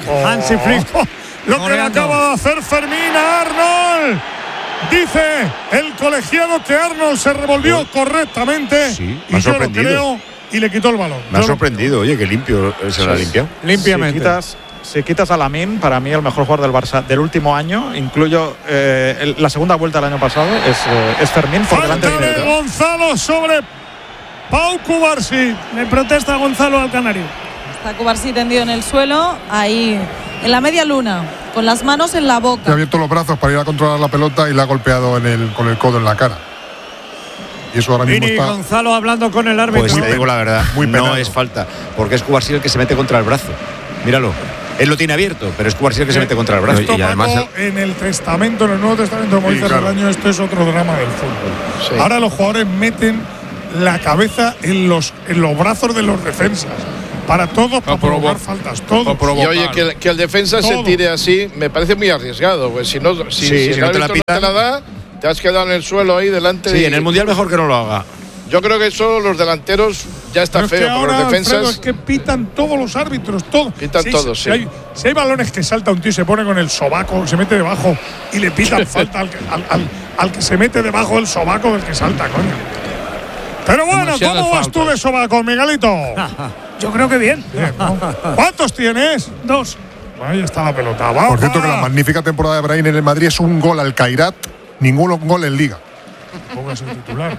S1: Lo que le acaba de hacer Fermín a Arnold. Dice el colegiado que Arnold se revolvió correctamente.
S2: Sí,
S1: y yo lo creo y le quitó el balón.
S2: Me ha sorprendido, oye, que limpio se la ha limpiado.
S5: Limpiamente.
S8: Si quitas a Lamine, para mí el mejor jugador del Barça del último año, incluyo la segunda vuelta del año pasado, es Fermín por delante
S1: de Gonzalo sobre Pau Cubarsí.
S7: Le protesta Gonzalo al canario.
S6: Está Cubarsí tendido en el suelo, ahí en la media luna. con las manos en la boca.
S9: Ha abierto los brazos para ir a controlar la pelota y la ha golpeado con el codo en la cara. Y eso ahora mismo está.
S5: Gonzalo hablando con el árbitro.
S2: Pues te digo la verdad, no es falta, porque es Cubarsí el que se mete contra el brazo. Míralo. Él lo tiene abierto, pero es Cubarsí el que se mete contra el brazo.
S1: Y además en el testamento, en el Nuevo Testamento, como dice Relaño, esto es otro drama del fútbol. Sí. Ahora los jugadores meten la cabeza en los brazos de los defensas. Para todos, para provocar faltas, todo.
S10: Y oye, que el defensa se tire así, me parece muy arriesgado. Pues si no te la da, te has quedado en el suelo ahí delante.
S2: Sí, en el Mundial mejor que no lo haga.
S10: Yo creo que solo los delanteros ya está feo,
S1: pero
S10: los defensas.
S1: Alfredo, es que pitan todos los árbitros, todos.
S10: Pitan todos, sí.
S1: Si hay balones que salta un tío y se pone con el sobaco, se mete debajo y le pitan falta al que se mete debajo del sobaco del que salta, coño. Pero bueno, ¿cómo vas tú de sobaco, Miguelito?
S7: Yo creo que bien.
S1: ¿No? ¿Cuántos tienes?
S7: 2.
S1: Ahí está la pelota.
S9: Por cierto, que la magnífica temporada de Brahim en el Madrid es un gol al Kairat, ningún gol en Liga.
S1: Póngase el titular.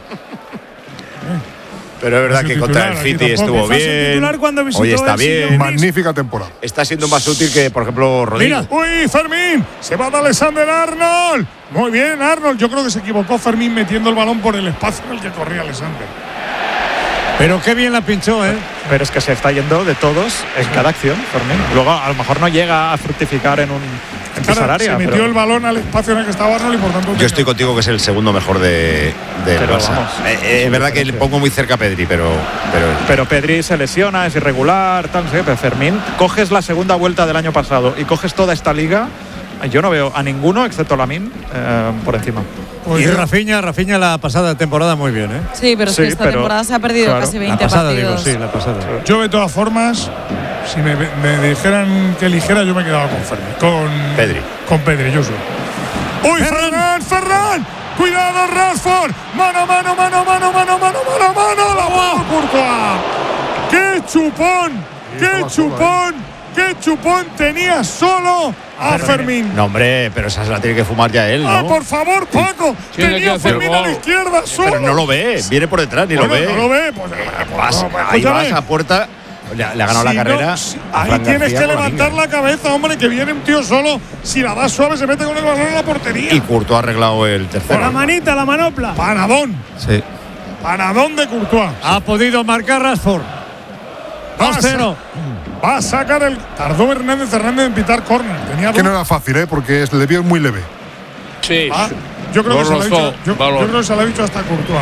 S2: Pero es verdad que contra el City estuvo bien. Hoy está bien.
S9: Magnífica temporada.
S2: Está siendo más útil que, por ejemplo, Rodrigo.
S1: Mira, uy, Fermín. Se va de Alexander Arnold. Muy bien, Arnold. Yo creo que se equivocó Fermín metiendo el balón por el espacio en el que corría Alexander.
S5: Pero qué bien la pinchó, ¿eh?
S8: Pero es que se está yendo de todos en cada acción, Fermín. Luego a lo mejor no llega a fructificar en pisar área.
S1: Se metió el balón al espacio en el que estaba Arnold y por tanto.
S2: Yo estoy contigo que es el segundo mejor del Barça. Es verdad que le pongo muy cerca a Pedri,
S8: pero Pedri se lesiona, es irregular, tal, ¿sí? Pero Fermín, coges la segunda vuelta del año pasado y coges toda esta liga. Yo no veo a ninguno, excepto Lamine, por encima.
S5: Y Rafinha la pasada temporada muy bien, ¿eh?
S6: Sí, pero es que esta temporada se ha perdido casi 20
S5: la pasada,
S6: partidos.
S5: Digo, sí, la pasada.
S1: Yo, de todas formas, si me dijeran que eligiera, yo me quedaba con Fermín. Con Pedri, yo soy. ¡Uy, Ferran! ¡Cuidado, Rashford! ¡Mano! ¡La bola, Courtois! ¡Qué chupón! ¡Qué chupón tenía solo a Fermín!
S2: No, hombre, pero esa se la tiene que fumar ya él, ¿no?
S1: ¡Ah, por favor, Paco! Tenía a Fermín a la izquierda solo.
S2: Pero no lo ve, viene por detrás, ni lo ve.
S1: No lo ve,
S2: ahí vas a puerta. Le ha ganado la carrera.
S1: Ahí tienes que levantar la cabeza, hombre, que viene un tío solo. Si la das suave, se mete con el balón en la portería.
S2: Y Courtois ha arreglado el tercero.
S7: La manita, la manopla.
S1: Panadón.
S2: Sí.
S1: Panadón de Courtois.
S5: Ha podido marcar Rashford. 2-0.
S1: Va a sacar el. Tardó Hernández en pitar córner.
S9: Que no era fácil, porque le vio muy leve.
S3: Sí.
S1: Yo creo que se lo ha dicho. Yo creo que se lo ha dicho hasta Courtois.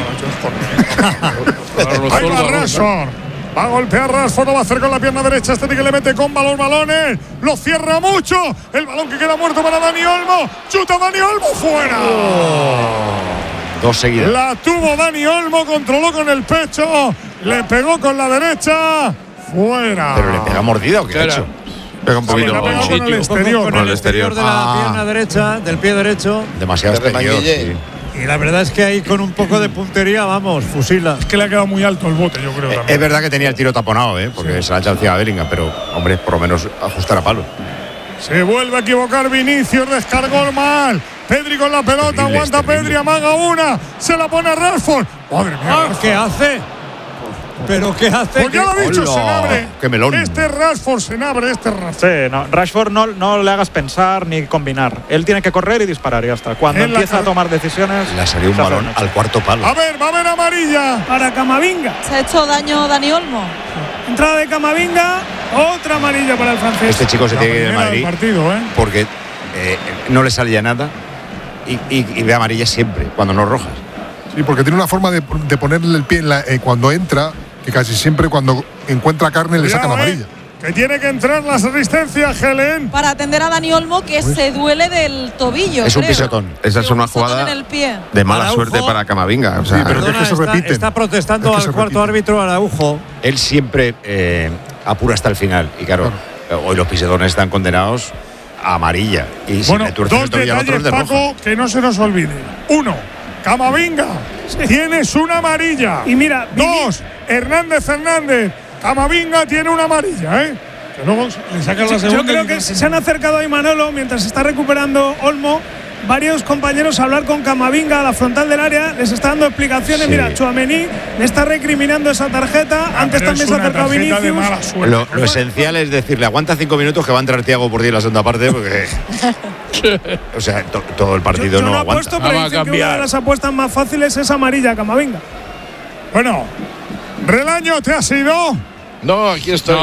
S1: Ahí va Rashford. Va a golpear Rashford, lo va a hacer con la pierna derecha. Este que le mete con balones. Lo cierra mucho. El balón que queda muerto para Dani Olmo. Chuta Dani Olmo fuera.
S2: Dos seguidas.
S1: La tuvo Dani Olmo, controló con el pecho. Le pegó con la derecha. Fuera.
S2: ¿Pero le pega mordida o qué ha hecho?
S9: Pega un poquito.
S1: Con el exterior.
S5: Con el exterior de la pierna derecha, del pie derecho.
S2: Demasiado exterior, sí.
S5: Y la verdad es que ahí con un poco de puntería, vamos, fusila.
S1: Es que le ha quedado muy alto el bote, yo creo.
S2: Es verdad que tenía el tiro taponado, porque se la ha echado encima a Bellingham, pero, hombre, por lo menos ajustar a palo.
S1: Se vuelve a equivocar Vinicius, descargó mal. Pedri con la pelota, aguanta Pedri, amaga una, se la pone a Rashford. Madre mía.
S5: ¿Qué hace? ¿Pero qué hace?
S1: Pues ya lo he dicho, Senabre.
S2: ¡Qué melón!
S1: Este Rashford, Senabre.
S8: Sí, no, Rashford no le hagas pensar ni combinar. Él tiene que correr y disparar y ya está. Cuando empieza a tomar decisiones.
S2: Le ha salido un balón al cuarto palo.
S1: A ver, va a haber amarilla.
S7: Para Camavinga.
S6: Se ha hecho daño Dani Olmo.
S7: Entrada de Camavinga, otra amarilla para el francés.
S2: Este chico se tiene que ir de Madrid porque no le salía nada y ve amarilla siempre, cuando no rojas.
S9: Sí, porque tiene una forma de ponerle el pie cuando entra, que casi siempre cuando encuentra carne le sacan amarilla.
S1: Que tiene que entrar la asistencia, Helen.
S6: Para atender a Dani Olmo, que se duele del tobillo.
S2: Es un pisotón.
S4: Esa es una jugada de mala suerte para Camavinga. O sea,
S9: sí, pero es que se repiten.
S5: Está protestando al cuarto árbitro Araujo.
S2: Él siempre apura hasta el final. Y claro, hoy los pisetones están condenados a amarilla. Y
S1: bueno,
S2: si le tuerces el tobillo al otro es de roja.
S1: Paco, que no se nos olvide. 1. Camavinga. Tienes una amarilla.
S7: Y mira.
S1: 2. Hernández. Camavinga tiene una amarilla, Que luego le sacan la segunda.
S7: Yo creo que se han acercado ahí Manolo mientras se está recuperando Olmo. varios compañeros a hablar con Camavinga a la frontal del área, les está dando explicaciones. Mira, Tchouaméni le está recriminando esa tarjeta. Antes también se ha acercado Vinicius.
S2: Lo esencial es decirle, aguanta 5 minutos que va a entrar Thiago por 10 en la segunda parte, porque o sea, todo el partido
S7: yo
S2: no
S7: aguanta. Apuesto, pero dicen que una de las apuestas más fáciles es amarilla, Camavinga.
S1: Bueno, Relaño, ¿te has ido?
S10: No, aquí estoy.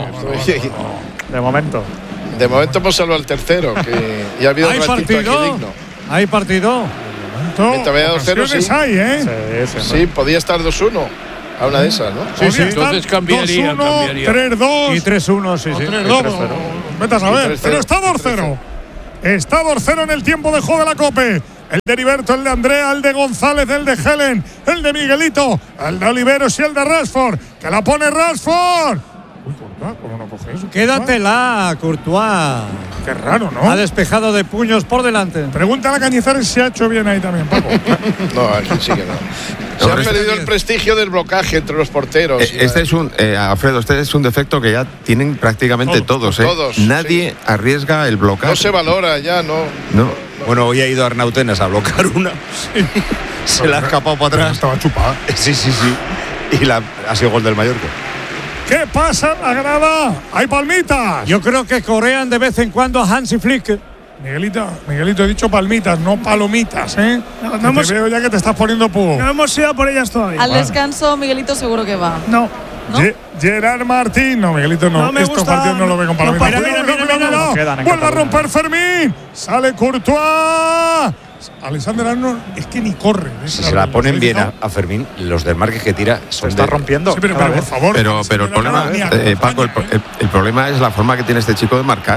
S8: De momento.
S10: De momento hemos salvado al tercero, que ya ha habido un ratito aquí digno.
S5: Hay partido.
S10: Mientras vea 2-0, sí.
S1: Hay, ¿eh?
S10: Sí, podía estar 2-1 a una de esas, ¿no?
S3: Sí, entonces cambiaría.
S1: 3-2
S5: y 3-1, sí.
S1: 3-2. Vete a saber. Pero está 2-0. Está 2-0 en el tiempo de juego de la COPE. El de Heriberto, el de Andrea, el de González, el de Helen, el de Miguelito, el de Oliveros y el de Rashford. Que la pone Rashford. Uy, Courtois, ¿cómo no coge eso?
S5: Quédatela, Courtois.
S1: Qué raro, ¿no?
S5: Ha despejado de puños por delante.
S1: Pregúntale a Cañizares si ha hecho bien ahí también, Paco.
S10: No, aquí sí que no. Se ha perdido el prestigio del blocaje entre los porteros.
S4: Alfredo, este es un defecto que ya tienen prácticamente todos. Nadie arriesga el blocaje.
S10: No se valora ya, no.
S2: Bueno, hoy ha ido Arnautenas a bloquear una. Se la ha escapado para atrás.
S9: Estaba chupada.
S2: Sí. Y ha sido gol del Mallorca.
S1: ¿Qué pasa en la grada? ¿Hay palmitas?
S5: Yo creo que corean de vez en cuando a Hansi Flick.
S1: Miguelito, he dicho palmitas, no palomitas, ¿eh? Te veo ya que te estás poniendo pugo.
S7: No hemos ido por ellas todavía.
S6: Al descanso, Miguelito seguro que va.
S7: No.
S1: Gerard Martín. No, Miguelito no. Estos partidos no lo ve con palomitas. Vuelve a romper Fermín. Sale Courtois. Alexander Arnold es que ni corre.
S2: Si se la ponen bien a Fermín, los desmarques que tira
S8: se está rompiendo.
S1: Sí, pero por favor.
S4: Pero el problema, Paco, el problema es la forma que tiene este chico de marcar.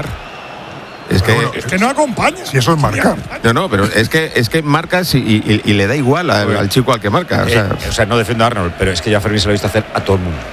S4: Es
S1: que no acompaña.
S9: Si eso es marcar.
S4: No, pero es que marcas y le da igual al chico al que marca.
S2: O sea, no defiendo a Arnold, pero es que yo a Fermín se lo he visto hacer a todo el mundo.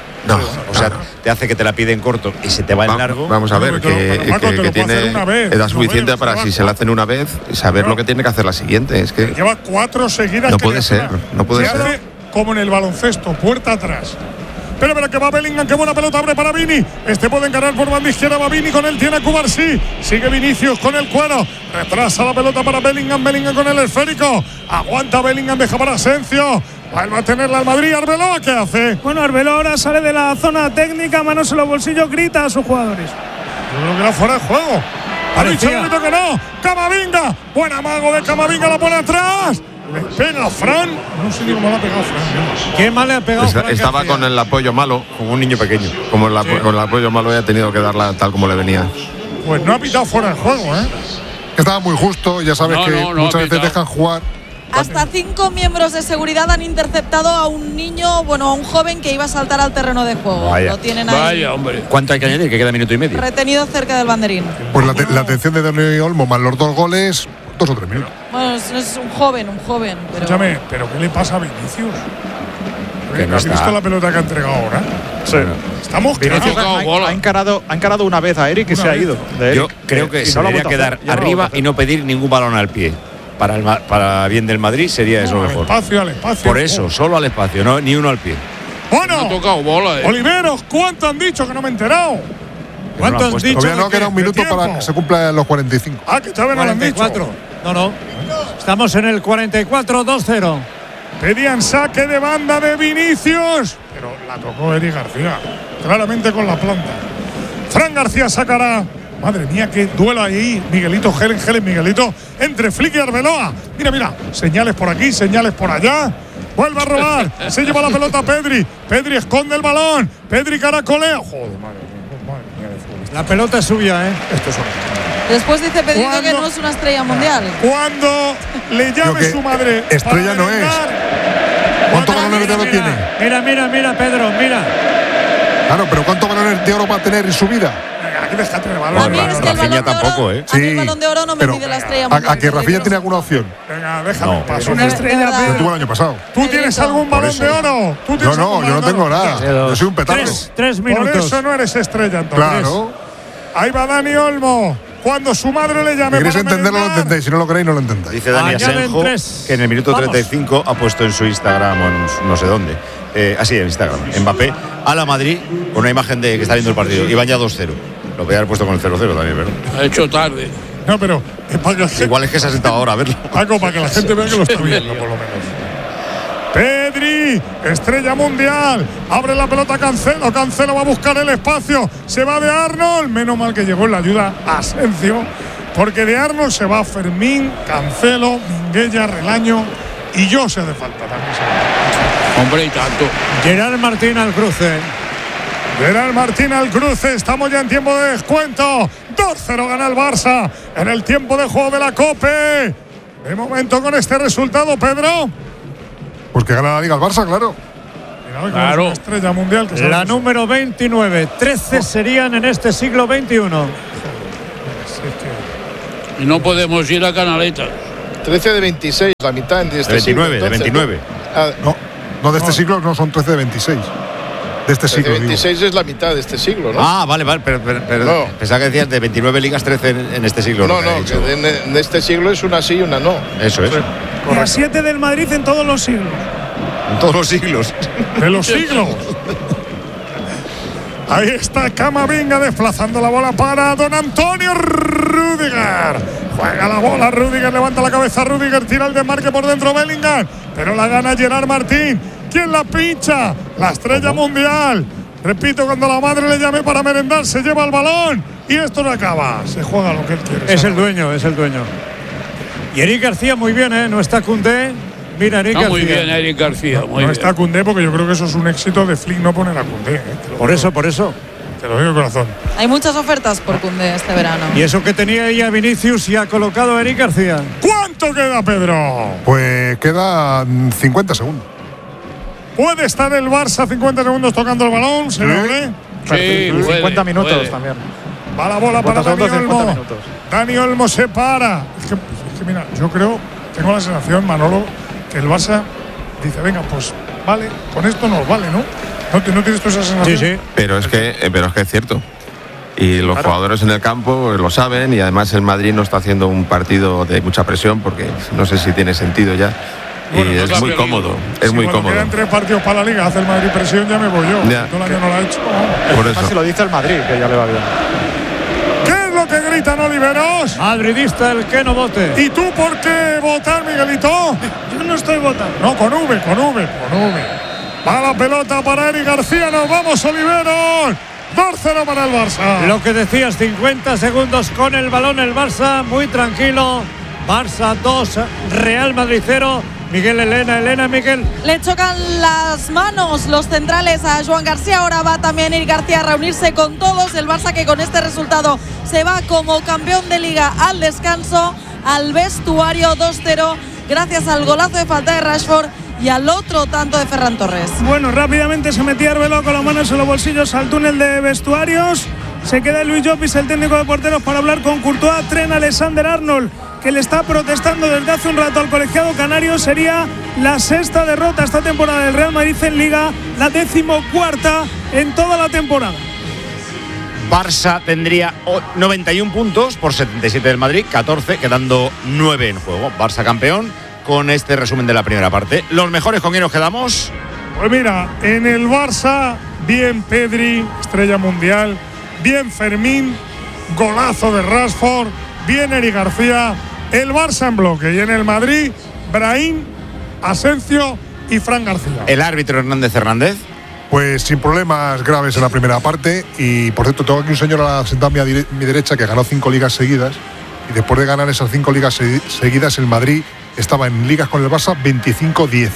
S2: Te hace que te la pide en corto y se te va en largo.
S4: Vamos a ver, que tiene edad suficiente para, si se la hacen una vez, saber lo que tiene que hacer la siguiente. Es que
S1: lleva 4 seguidas.
S4: No puede ser.
S1: Hace como en el baloncesto, puerta atrás. Pero que va Bellingham, qué buena pelota abre para Vini. Este puede encarar por banda izquierda, va Vini, con él tiene a Cubarsí. Sigue Vinicius con el cuero. Retrasa la pelota para Bellingham con el esférico. Aguanta Bellingham, deja para Asensio. Vuelve a tenerla al Madrid. Arbeloa, ¿qué hace?
S7: Bueno, Arbeloa ahora sale de la zona técnica, manos en los bolsillos, grita a sus jugadores.
S1: Yo creo que era fuera de juego. Ha dicho que no. Camavinga, buen amago de Camavinga, la pone atrás. Le pega Fran. No sé ni cómo le ha pegado Fran.
S5: ¿Qué mal le ha pegado Fran?
S4: Estaba con el apoyo malo, como un niño pequeño. Con el apoyo malo ya ha tenido que darla tal como le venía.
S1: Pues no ha pitado fuera de juego, ¿eh?
S9: Estaba muy justo, ya sabes que muchas veces dejan jugar.
S6: Hasta 5 miembros de seguridad han interceptado a un niño, a un joven que iba a saltar al terreno de juego. Lo tienen ahí.
S3: Vaya, hombre.
S2: ¿Cuánto hay que añadir? Que queda minuto y medio.
S6: Retenido cerca del banderín.
S9: Pues la atención de Dani Olmo más los 2 goles, 2 o 3 minutos.
S6: Bueno, es un joven. Pero...
S1: Escúchame, ¿pero qué le pasa a Vinicius? ¿Has visto la pelota que ha entregado ahora?
S8: Sí.
S1: Estamos
S8: ha encarado una vez a Eric y se ha ido.
S2: Yo creo que se debería quedar arriba y no pedir ningún balón al pie. Para bien del Madrid sería eso mejor.
S1: Al espacio.
S2: Por eso, solo al espacio, no ni uno al pie.
S1: Bueno,
S3: ha tocado bola,
S1: Oliveros, ¿cuánto han dicho que no me he enterado?
S5: ¿Cuánto han dicho?
S9: Todavía no queda un minuto para que se cumplan los 45.
S1: Que Chávez no lo han dicho.
S5: No. Estamos en el 44-2-0.
S1: Pedían saque de banda de Vinicius, pero la tocó Eric García, claramente con la planta. Fran García sacará. Madre mía, qué duelo ahí. Miguelito, Helen, Miguelito. Entre Flick y Arbeloa. Mira. Señales por aquí, señales por allá. Vuelve a robar. Se lleva la pelota Pedri. Pedri esconde el balón. Pedri caracolea. Joder, madre mía.
S5: La pelota es suya, ¿eh?
S1: Esto es
S6: Después dice Pedrito que no es una estrella mundial.
S1: Cuando le llame su madre.
S9: Estrella no es. ¿Cuántos balones de oro tiene?
S5: Mira, Pedro, mira.
S9: Claro, pero ¿cuántos balones de oro va a tener en su vida?
S1: Aquí déjate de balón.
S2: Rafinha tampoco, ¿eh?
S6: A mí el balón de oro no me mide la estrella mundial.
S9: ¿A que Rafinha tiene alguna opción?
S1: Venga, déjame paso.
S7: Una estrella.
S9: Lo tuvo el año pasado.
S1: ¿Tú tienes algún balón de oro?
S9: Yo no tengo nada. Yo soy un petardo.
S5: 3 minutos.
S1: Por eso no eres estrella, entonces.
S9: Claro.
S1: Ahí va Dani Olmo. Cuando su madre le llame.
S9: Si queréis entenderlo, lo entendéis. Si no lo queréis, no lo entendáis.
S2: Dice Dani Asenjo que en el minuto 35 ha puesto en su Instagram o en no sé dónde. Así en Instagram. Mbappé a la Madrid con una imagen de que está viendo el partido. Y van ya 2-0. Lo podía haber puesto con el 0-0 también, ¿verdad?
S3: Ha hecho tarde.
S1: No, pero para que
S2: igual es que se ha sentado ahora a verlo.
S1: Paco, para que la gente vea que lo está viendo, por lo menos. Pedri, estrella mundial, abre la pelota Cancelo, Cancelo va a buscar el espacio, se va de Arnold, menos mal que llegó en la ayuda Asensio, porque de Arnold se va Fermín, Cancelo, Minguella, Relaño y yo se hace falta también.
S3: Hombre, y tanto.
S5: Gerard Martín al cruce.
S1: Gerard Martín al cruce, estamos ya en tiempo de descuento. 2-0 gana el Barça en el tiempo de juego de la COPE. De momento con este resultado, Pedro.
S9: Pues que gana la Liga el Barça, claro.
S1: Claro. Estrella mundial. Que
S5: la número 29. 13 serían en este siglo XXI.
S3: Y no podemos ir a Canaleta.
S10: 13 de 26, la mitad de este
S2: 29,
S10: siglo.
S2: De 29.
S9: No, de este siglo no son 13 de 26. De este siglo.
S10: De 26 digo. Es la mitad de este siglo, ¿no?
S2: Ah, vale, pero no. Pensaba que decías de 29 ligas, 13 en este siglo.
S10: No, que en este siglo es una sí y una no.
S2: Eso es.
S7: Y a 7 del Madrid en todos los siglos.
S2: En todos los siglos.
S1: De los siglos. Ahí está Camavinga desplazando la bola para don Antonio Rüdiger. Juega la bola, Rüdiger levanta la cabeza, Rüdiger tira el desmarque por dentro Bellingham, pero la gana Gerard Martín. ¿Quién la pincha? La estrella mundial. Repito, cuando la madre le llame para merendar, se lleva el balón y esto no acaba. Se juega lo que él quiere.
S5: Es el dueño. Y Eric García muy bien, ¿eh? No está Koundé. Mira, Eric García.
S3: Muy bien, Eric García.
S1: No está Koundé porque yo creo que eso es un éxito de Flick no poner a Koundé.
S5: Por eso.
S1: Te lo digo de corazón.
S6: Hay muchas ofertas por Koundé este verano.
S5: Y eso que tenía ahí a Vinicius y ha colocado a Eric García.
S1: ¿Cuánto queda, Pedro?
S9: Pues queda 50 segundos.
S1: ¿Puede estar el Barça 50 segundos tocando el balón? ¿Se lo ve?
S3: Sí,
S8: 50 minutos también.
S1: Va la bola para Dani Olmo. Dani Olmo se para. Es que mira, yo creo, tengo la sensación, Manolo, que el Barça dice, venga, pues vale, con esto nos vale, ¿no? ¿No tienes tú esa sensación?
S4: Sí. Pero es que es cierto. Y los jugadores en el campo lo saben, y además el Madrid no está haciendo un partido de mucha presión porque no sé si tiene sentido ya. Bueno, y es muy cómodo, muy cómodo.
S1: Quedan 3 partidos para la Liga, hace el Madrid presión, ya me voy yo.
S4: Ya.
S1: Todo el año no lo ha hecho.
S8: Por eso. Así lo dice el Madrid, que ya le va bien.
S1: ¿Qué es lo que gritan Oliveros?
S5: Madridista el que no vote.
S1: ¿Y tú por qué votar, Miguelito?
S7: Yo no estoy votando.
S1: No, con V. Va la pelota para Eric García, nos vamos, Oliveros. 2-0 para el Barça.
S5: Lo que decías, 50 segundos con el balón el Barça, muy tranquilo. Barça 2, Real Madrid 0. Miguel, Miguel.
S6: Le chocan las manos los centrales a Joan García. Ahora va también Eric García a reunirse con todos. El Barça que con este resultado se va como campeón de Liga al descanso, al vestuario 2-0, gracias al golazo de falta de Rashford y al otro tanto de Ferran Torres.
S7: Bueno, rápidamente se metía Arbeloa con las manos en los bolsillos al túnel de vestuarios. Se queda Luis Llopis, el técnico de porteros, para hablar con Courtois. Trent Alexander-Arnold, que le está protestando desde hace un rato al colegiado canario. Sería la 6ª derrota esta temporada del Real Madrid en Liga, la 14ª en toda la temporada.
S2: Barça tendría 91 puntos por 77 del Madrid, 14, quedando 9 en juego. Barça campeón con este resumen de la primera parte. ¿Los mejores con quién nos quedamos?
S1: Pues mira, en el Barça, bien Pedri, estrella mundial, bien Fermín, golazo de Rashford, bien Eric García, el Barça en bloque. Y en el Madrid, Brahim, Asensio y Fran García.
S2: ¿El árbitro Hernández?
S9: Pues sin problemas graves en la primera parte. Y por cierto, tengo aquí un señor sentado a mi derecha que ganó 5 ligas seguidas. Y después de ganar esas 5 ligas seguidas, el Madrid estaba en ligas con el Barça 25-10.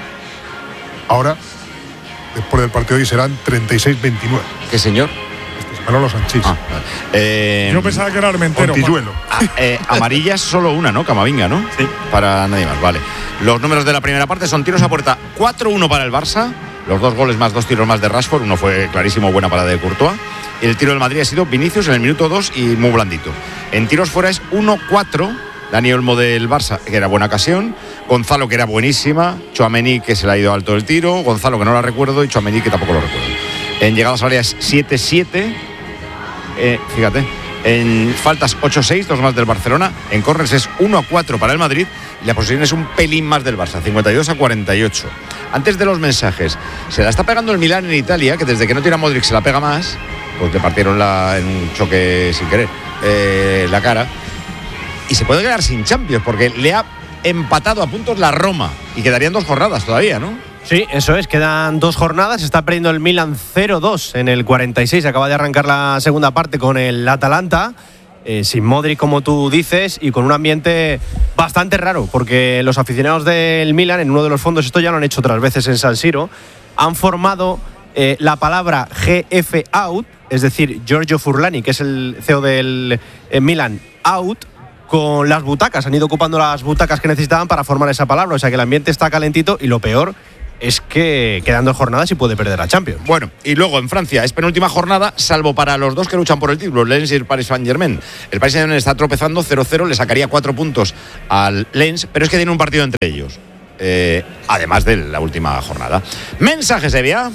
S9: Ahora, después del partido de hoy, serán 36-29.
S2: ¿Qué señor?
S9: Manolo Sanchís.
S1: Yo pensaba que era Armentero.
S2: Amarillas solo una, ¿no? Camavinga, ¿no?
S12: Sí.
S2: Para nadie más, vale. Los números de la primera parte son tiros a puerta 4-1 para el Barça. Los 2 goles más 2 tiros más de Rashford. Uno fue clarísimo, buena parada de Courtois. Y el tiro del Madrid ha sido Vinicius en el minuto 2 y muy blandito. En tiros fuera es 1-4. Dani Olmo del Barça, que era buena ocasión. Gonzalo, que era buenísima. Tchouaméni, que se le ha ido alto el tiro. Gonzalo, que no la recuerdo. Y Tchouaméni, que tampoco lo recuerdo. En llegadas áreas 7-7. Fíjate. En faltas 8-6, 2 más del Barcelona. En corners es 1-4 para el Madrid. Y la posesión es un pelín más del Barça, 52-48. Antes de los mensajes, se la está pegando el Milán en Italia, que desde que no tira Modric se la pega más. Pues le partieron en un choque sin querer la cara. y se puede quedar sin Champions, porque le ha empatado a puntos la Roma y quedarían 2 jornadas todavía, ¿no?
S13: Sí, eso es, quedan 2 jornadas, está perdiendo el Milan 0-2 en el 46, acaba de arrancar la segunda parte con el Atalanta, sin Modric como tú dices y con un ambiente bastante raro, porque los aficionados del Milan en uno de los fondos, esto ya lo han hecho otras veces en San Siro, han formado la palabra GF out, es decir, Giorgio Furlani, que es el CEO del Milan, out, con las butacas, han ido ocupando las butacas que necesitaban para formar esa palabra, o sea que el ambiente está calentito y lo peor es que quedan 2 jornadas y puede perder la Champions.
S2: Bueno, y luego en Francia es penúltima jornada, salvo para los dos que luchan por el título, Lens y el Paris Saint-Germain. El Paris Saint-Germain está tropezando 0-0, le sacaría 4 puntos al Lens, pero es que tiene un partido entre ellos, además de la última jornada. Mensajes, Evia.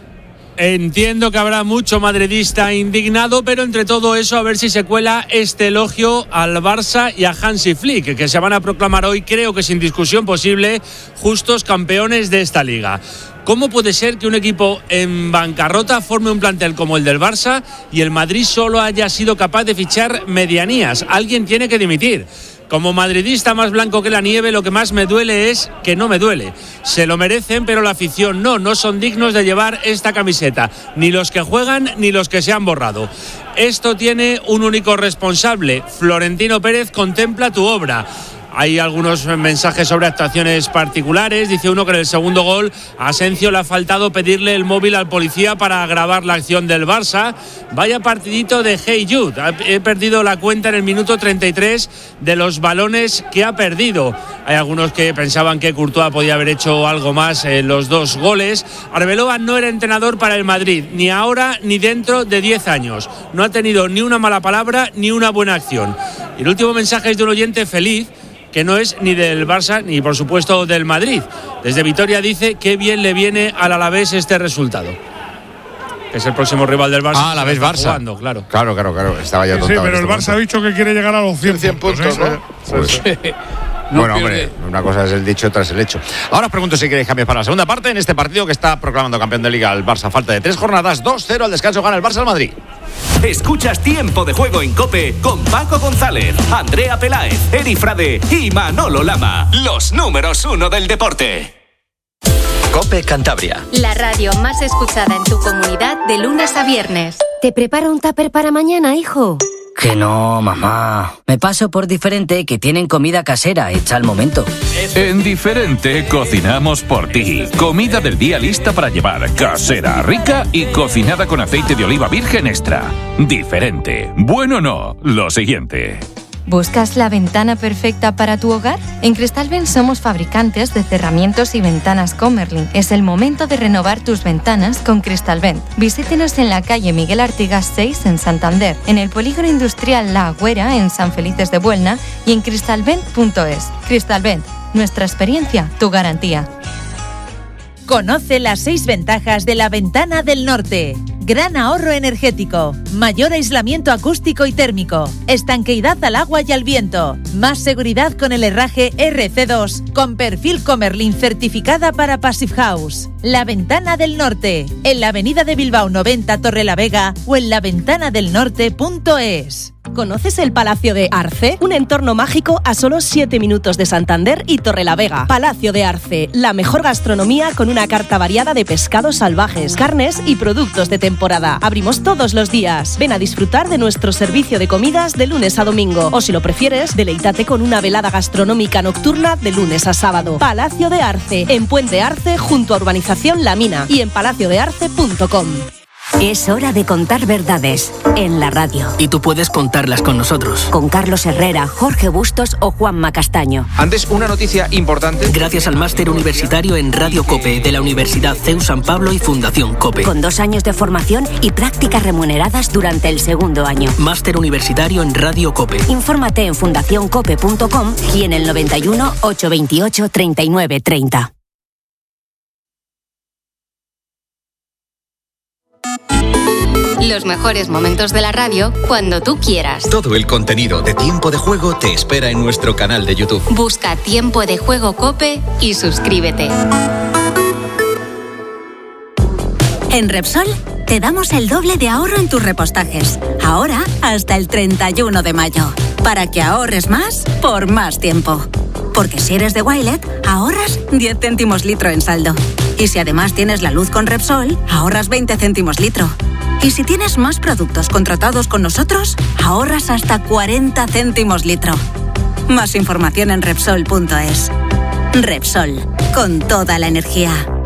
S14: Entiendo que habrá mucho madridista indignado, pero entre todo eso a ver si se cuela este elogio al Barça y a Hansi Flick, que se van a proclamar hoy, creo que sin discusión posible, justos campeones de esta liga. ¿Cómo puede ser que un equipo en bancarrota forme un plantel como el del Barça y el Madrid solo haya sido capaz de fichar medianías? Alguien tiene que dimitir. Como madridista más blanco que la nieve, lo que más me duele es que no me duele. Se lo merecen, pero la afición no son dignos de llevar esta camiseta. Ni los que juegan, ni los que se han borrado. Esto tiene un único responsable. Florentino Pérez, contempla tu obra. Hay algunos mensajes sobre actuaciones particulares. Dice uno que en el segundo gol a Asensio le ha faltado pedirle el móvil al policía para grabar la acción del Barça. Vaya partidito de Hey Jude. He perdido la cuenta en el minuto 33 de los balones que ha perdido. Hay algunos que pensaban que Courtois podía haber hecho algo más en los 2 goles. Arbeloa no era entrenador para el Madrid, ni ahora ni dentro de 10 años. No ha tenido ni una mala palabra ni una buena acción. Y el último mensaje es de un oyente feliz, que no es ni del Barça ni por supuesto del Madrid. Desde Vitoria dice que bien le viene al Alavés este resultado, que es el próximo rival del Barça.
S2: Ah, Alavés Barça.
S14: Jugando, claro.
S2: Claro. Estaba ya tontado.
S1: Sí, pero el Barça ha dicho que quiere llegar a los 100 puntos, ¿no?
S2: Pues, bueno, hombre, una cosa es el dicho, otra es el hecho. Ahora os pregunto si queréis cambios para la segunda parte en este partido que está proclamando campeón de Liga el Barça. Falta de 3 jornadas, 2-0 al descanso, gana el Barça al Madrid.
S15: Escuchas Tiempo de Juego en COPE con Paco González, Andrea Peláez, Eri Frade y Manolo Lama. Los números 1 del deporte.
S16: COPE Cantabria.
S17: La radio más escuchada en tu comunidad de lunes a viernes.
S18: ¿Te preparo un tupper para mañana, hijo?
S19: Que no, mamá. Me paso por Diferente, que tienen comida casera hecha al momento.
S20: En Diferente cocinamos por ti. Comida del día lista para llevar, casera, rica y cocinada con aceite de oliva virgen extra. Diferente. Bueno, no. Lo siguiente.
S17: ¿Buscas la ventana perfecta para tu hogar? En Cristalvent somos fabricantes de cerramientos y ventanas Comerlin. Es el momento de renovar tus ventanas con Cristalvent. Visítenos en la calle Miguel Artigas 6 en Santander, en el polígono industrial La Agüera en San Felices de Buelna y en cristalvent.es. Cristalvent, nuestra experiencia, tu garantía.
S21: Conoce las 6 ventajas de la Ventana del Norte. Gran ahorro energético, mayor aislamiento acústico y térmico, estanqueidad al agua y al viento, más seguridad con el herraje RC2, con perfil Comerlin certificada para Passive House. La Ventana del Norte, en la avenida de Bilbao 90 Torrelavega o en laventanadelnorte.es.
S22: ¿Conoces el Palacio de Arce? Un entorno mágico a solo 7 minutos de Santander y Torrelavega. Palacio de Arce, la mejor gastronomía con una carta variada de pescados salvajes, carnes y productos de temporada. Abrimos todos los días. Ven a disfrutar de nuestro servicio de comidas de lunes a domingo. O si lo prefieres, deleítate con una velada gastronómica nocturna de lunes a sábado. Palacio de Arce, en Puente Arce, junto a Urbanización La Mina y en palaciodearce.com.
S18: Es hora de contar verdades en la radio.
S19: Y tú puedes contarlas con nosotros.
S18: Con Carlos Herrera, Jorge Bustos o Juanma Castaño.
S23: Antes, una noticia importante.
S19: Gracias al máster universitario en Radio COPE de la Universidad CEU San Pablo y Fundación COPE.
S18: Con 2 años de formación y prácticas remuneradas durante el segundo año.
S19: Máster universitario en Radio COPE.
S18: Infórmate en fundacioncope.com y en el 91 828 39 30.
S17: Los mejores momentos de la radio cuando tú quieras.
S16: Todo el contenido de Tiempo de Juego te espera en nuestro canal de YouTube.
S17: Busca Tiempo de Juego COPE y suscríbete.
S22: En Repsol,
S3: te damos el doble de ahorro en tus repostajes. Ahora hasta el 31 de mayo. Para que ahorres más por más tiempo. Porque si eres de Wilet, ahorras 10 céntimos litro en saldo. Y si además tienes la luz con Repsol, ahorras 20 céntimos litro. Y si tienes más productos contratados con nosotros, ahorras hasta 40 céntimos litro. Más información en Repsol.es. Repsol, con toda la energía.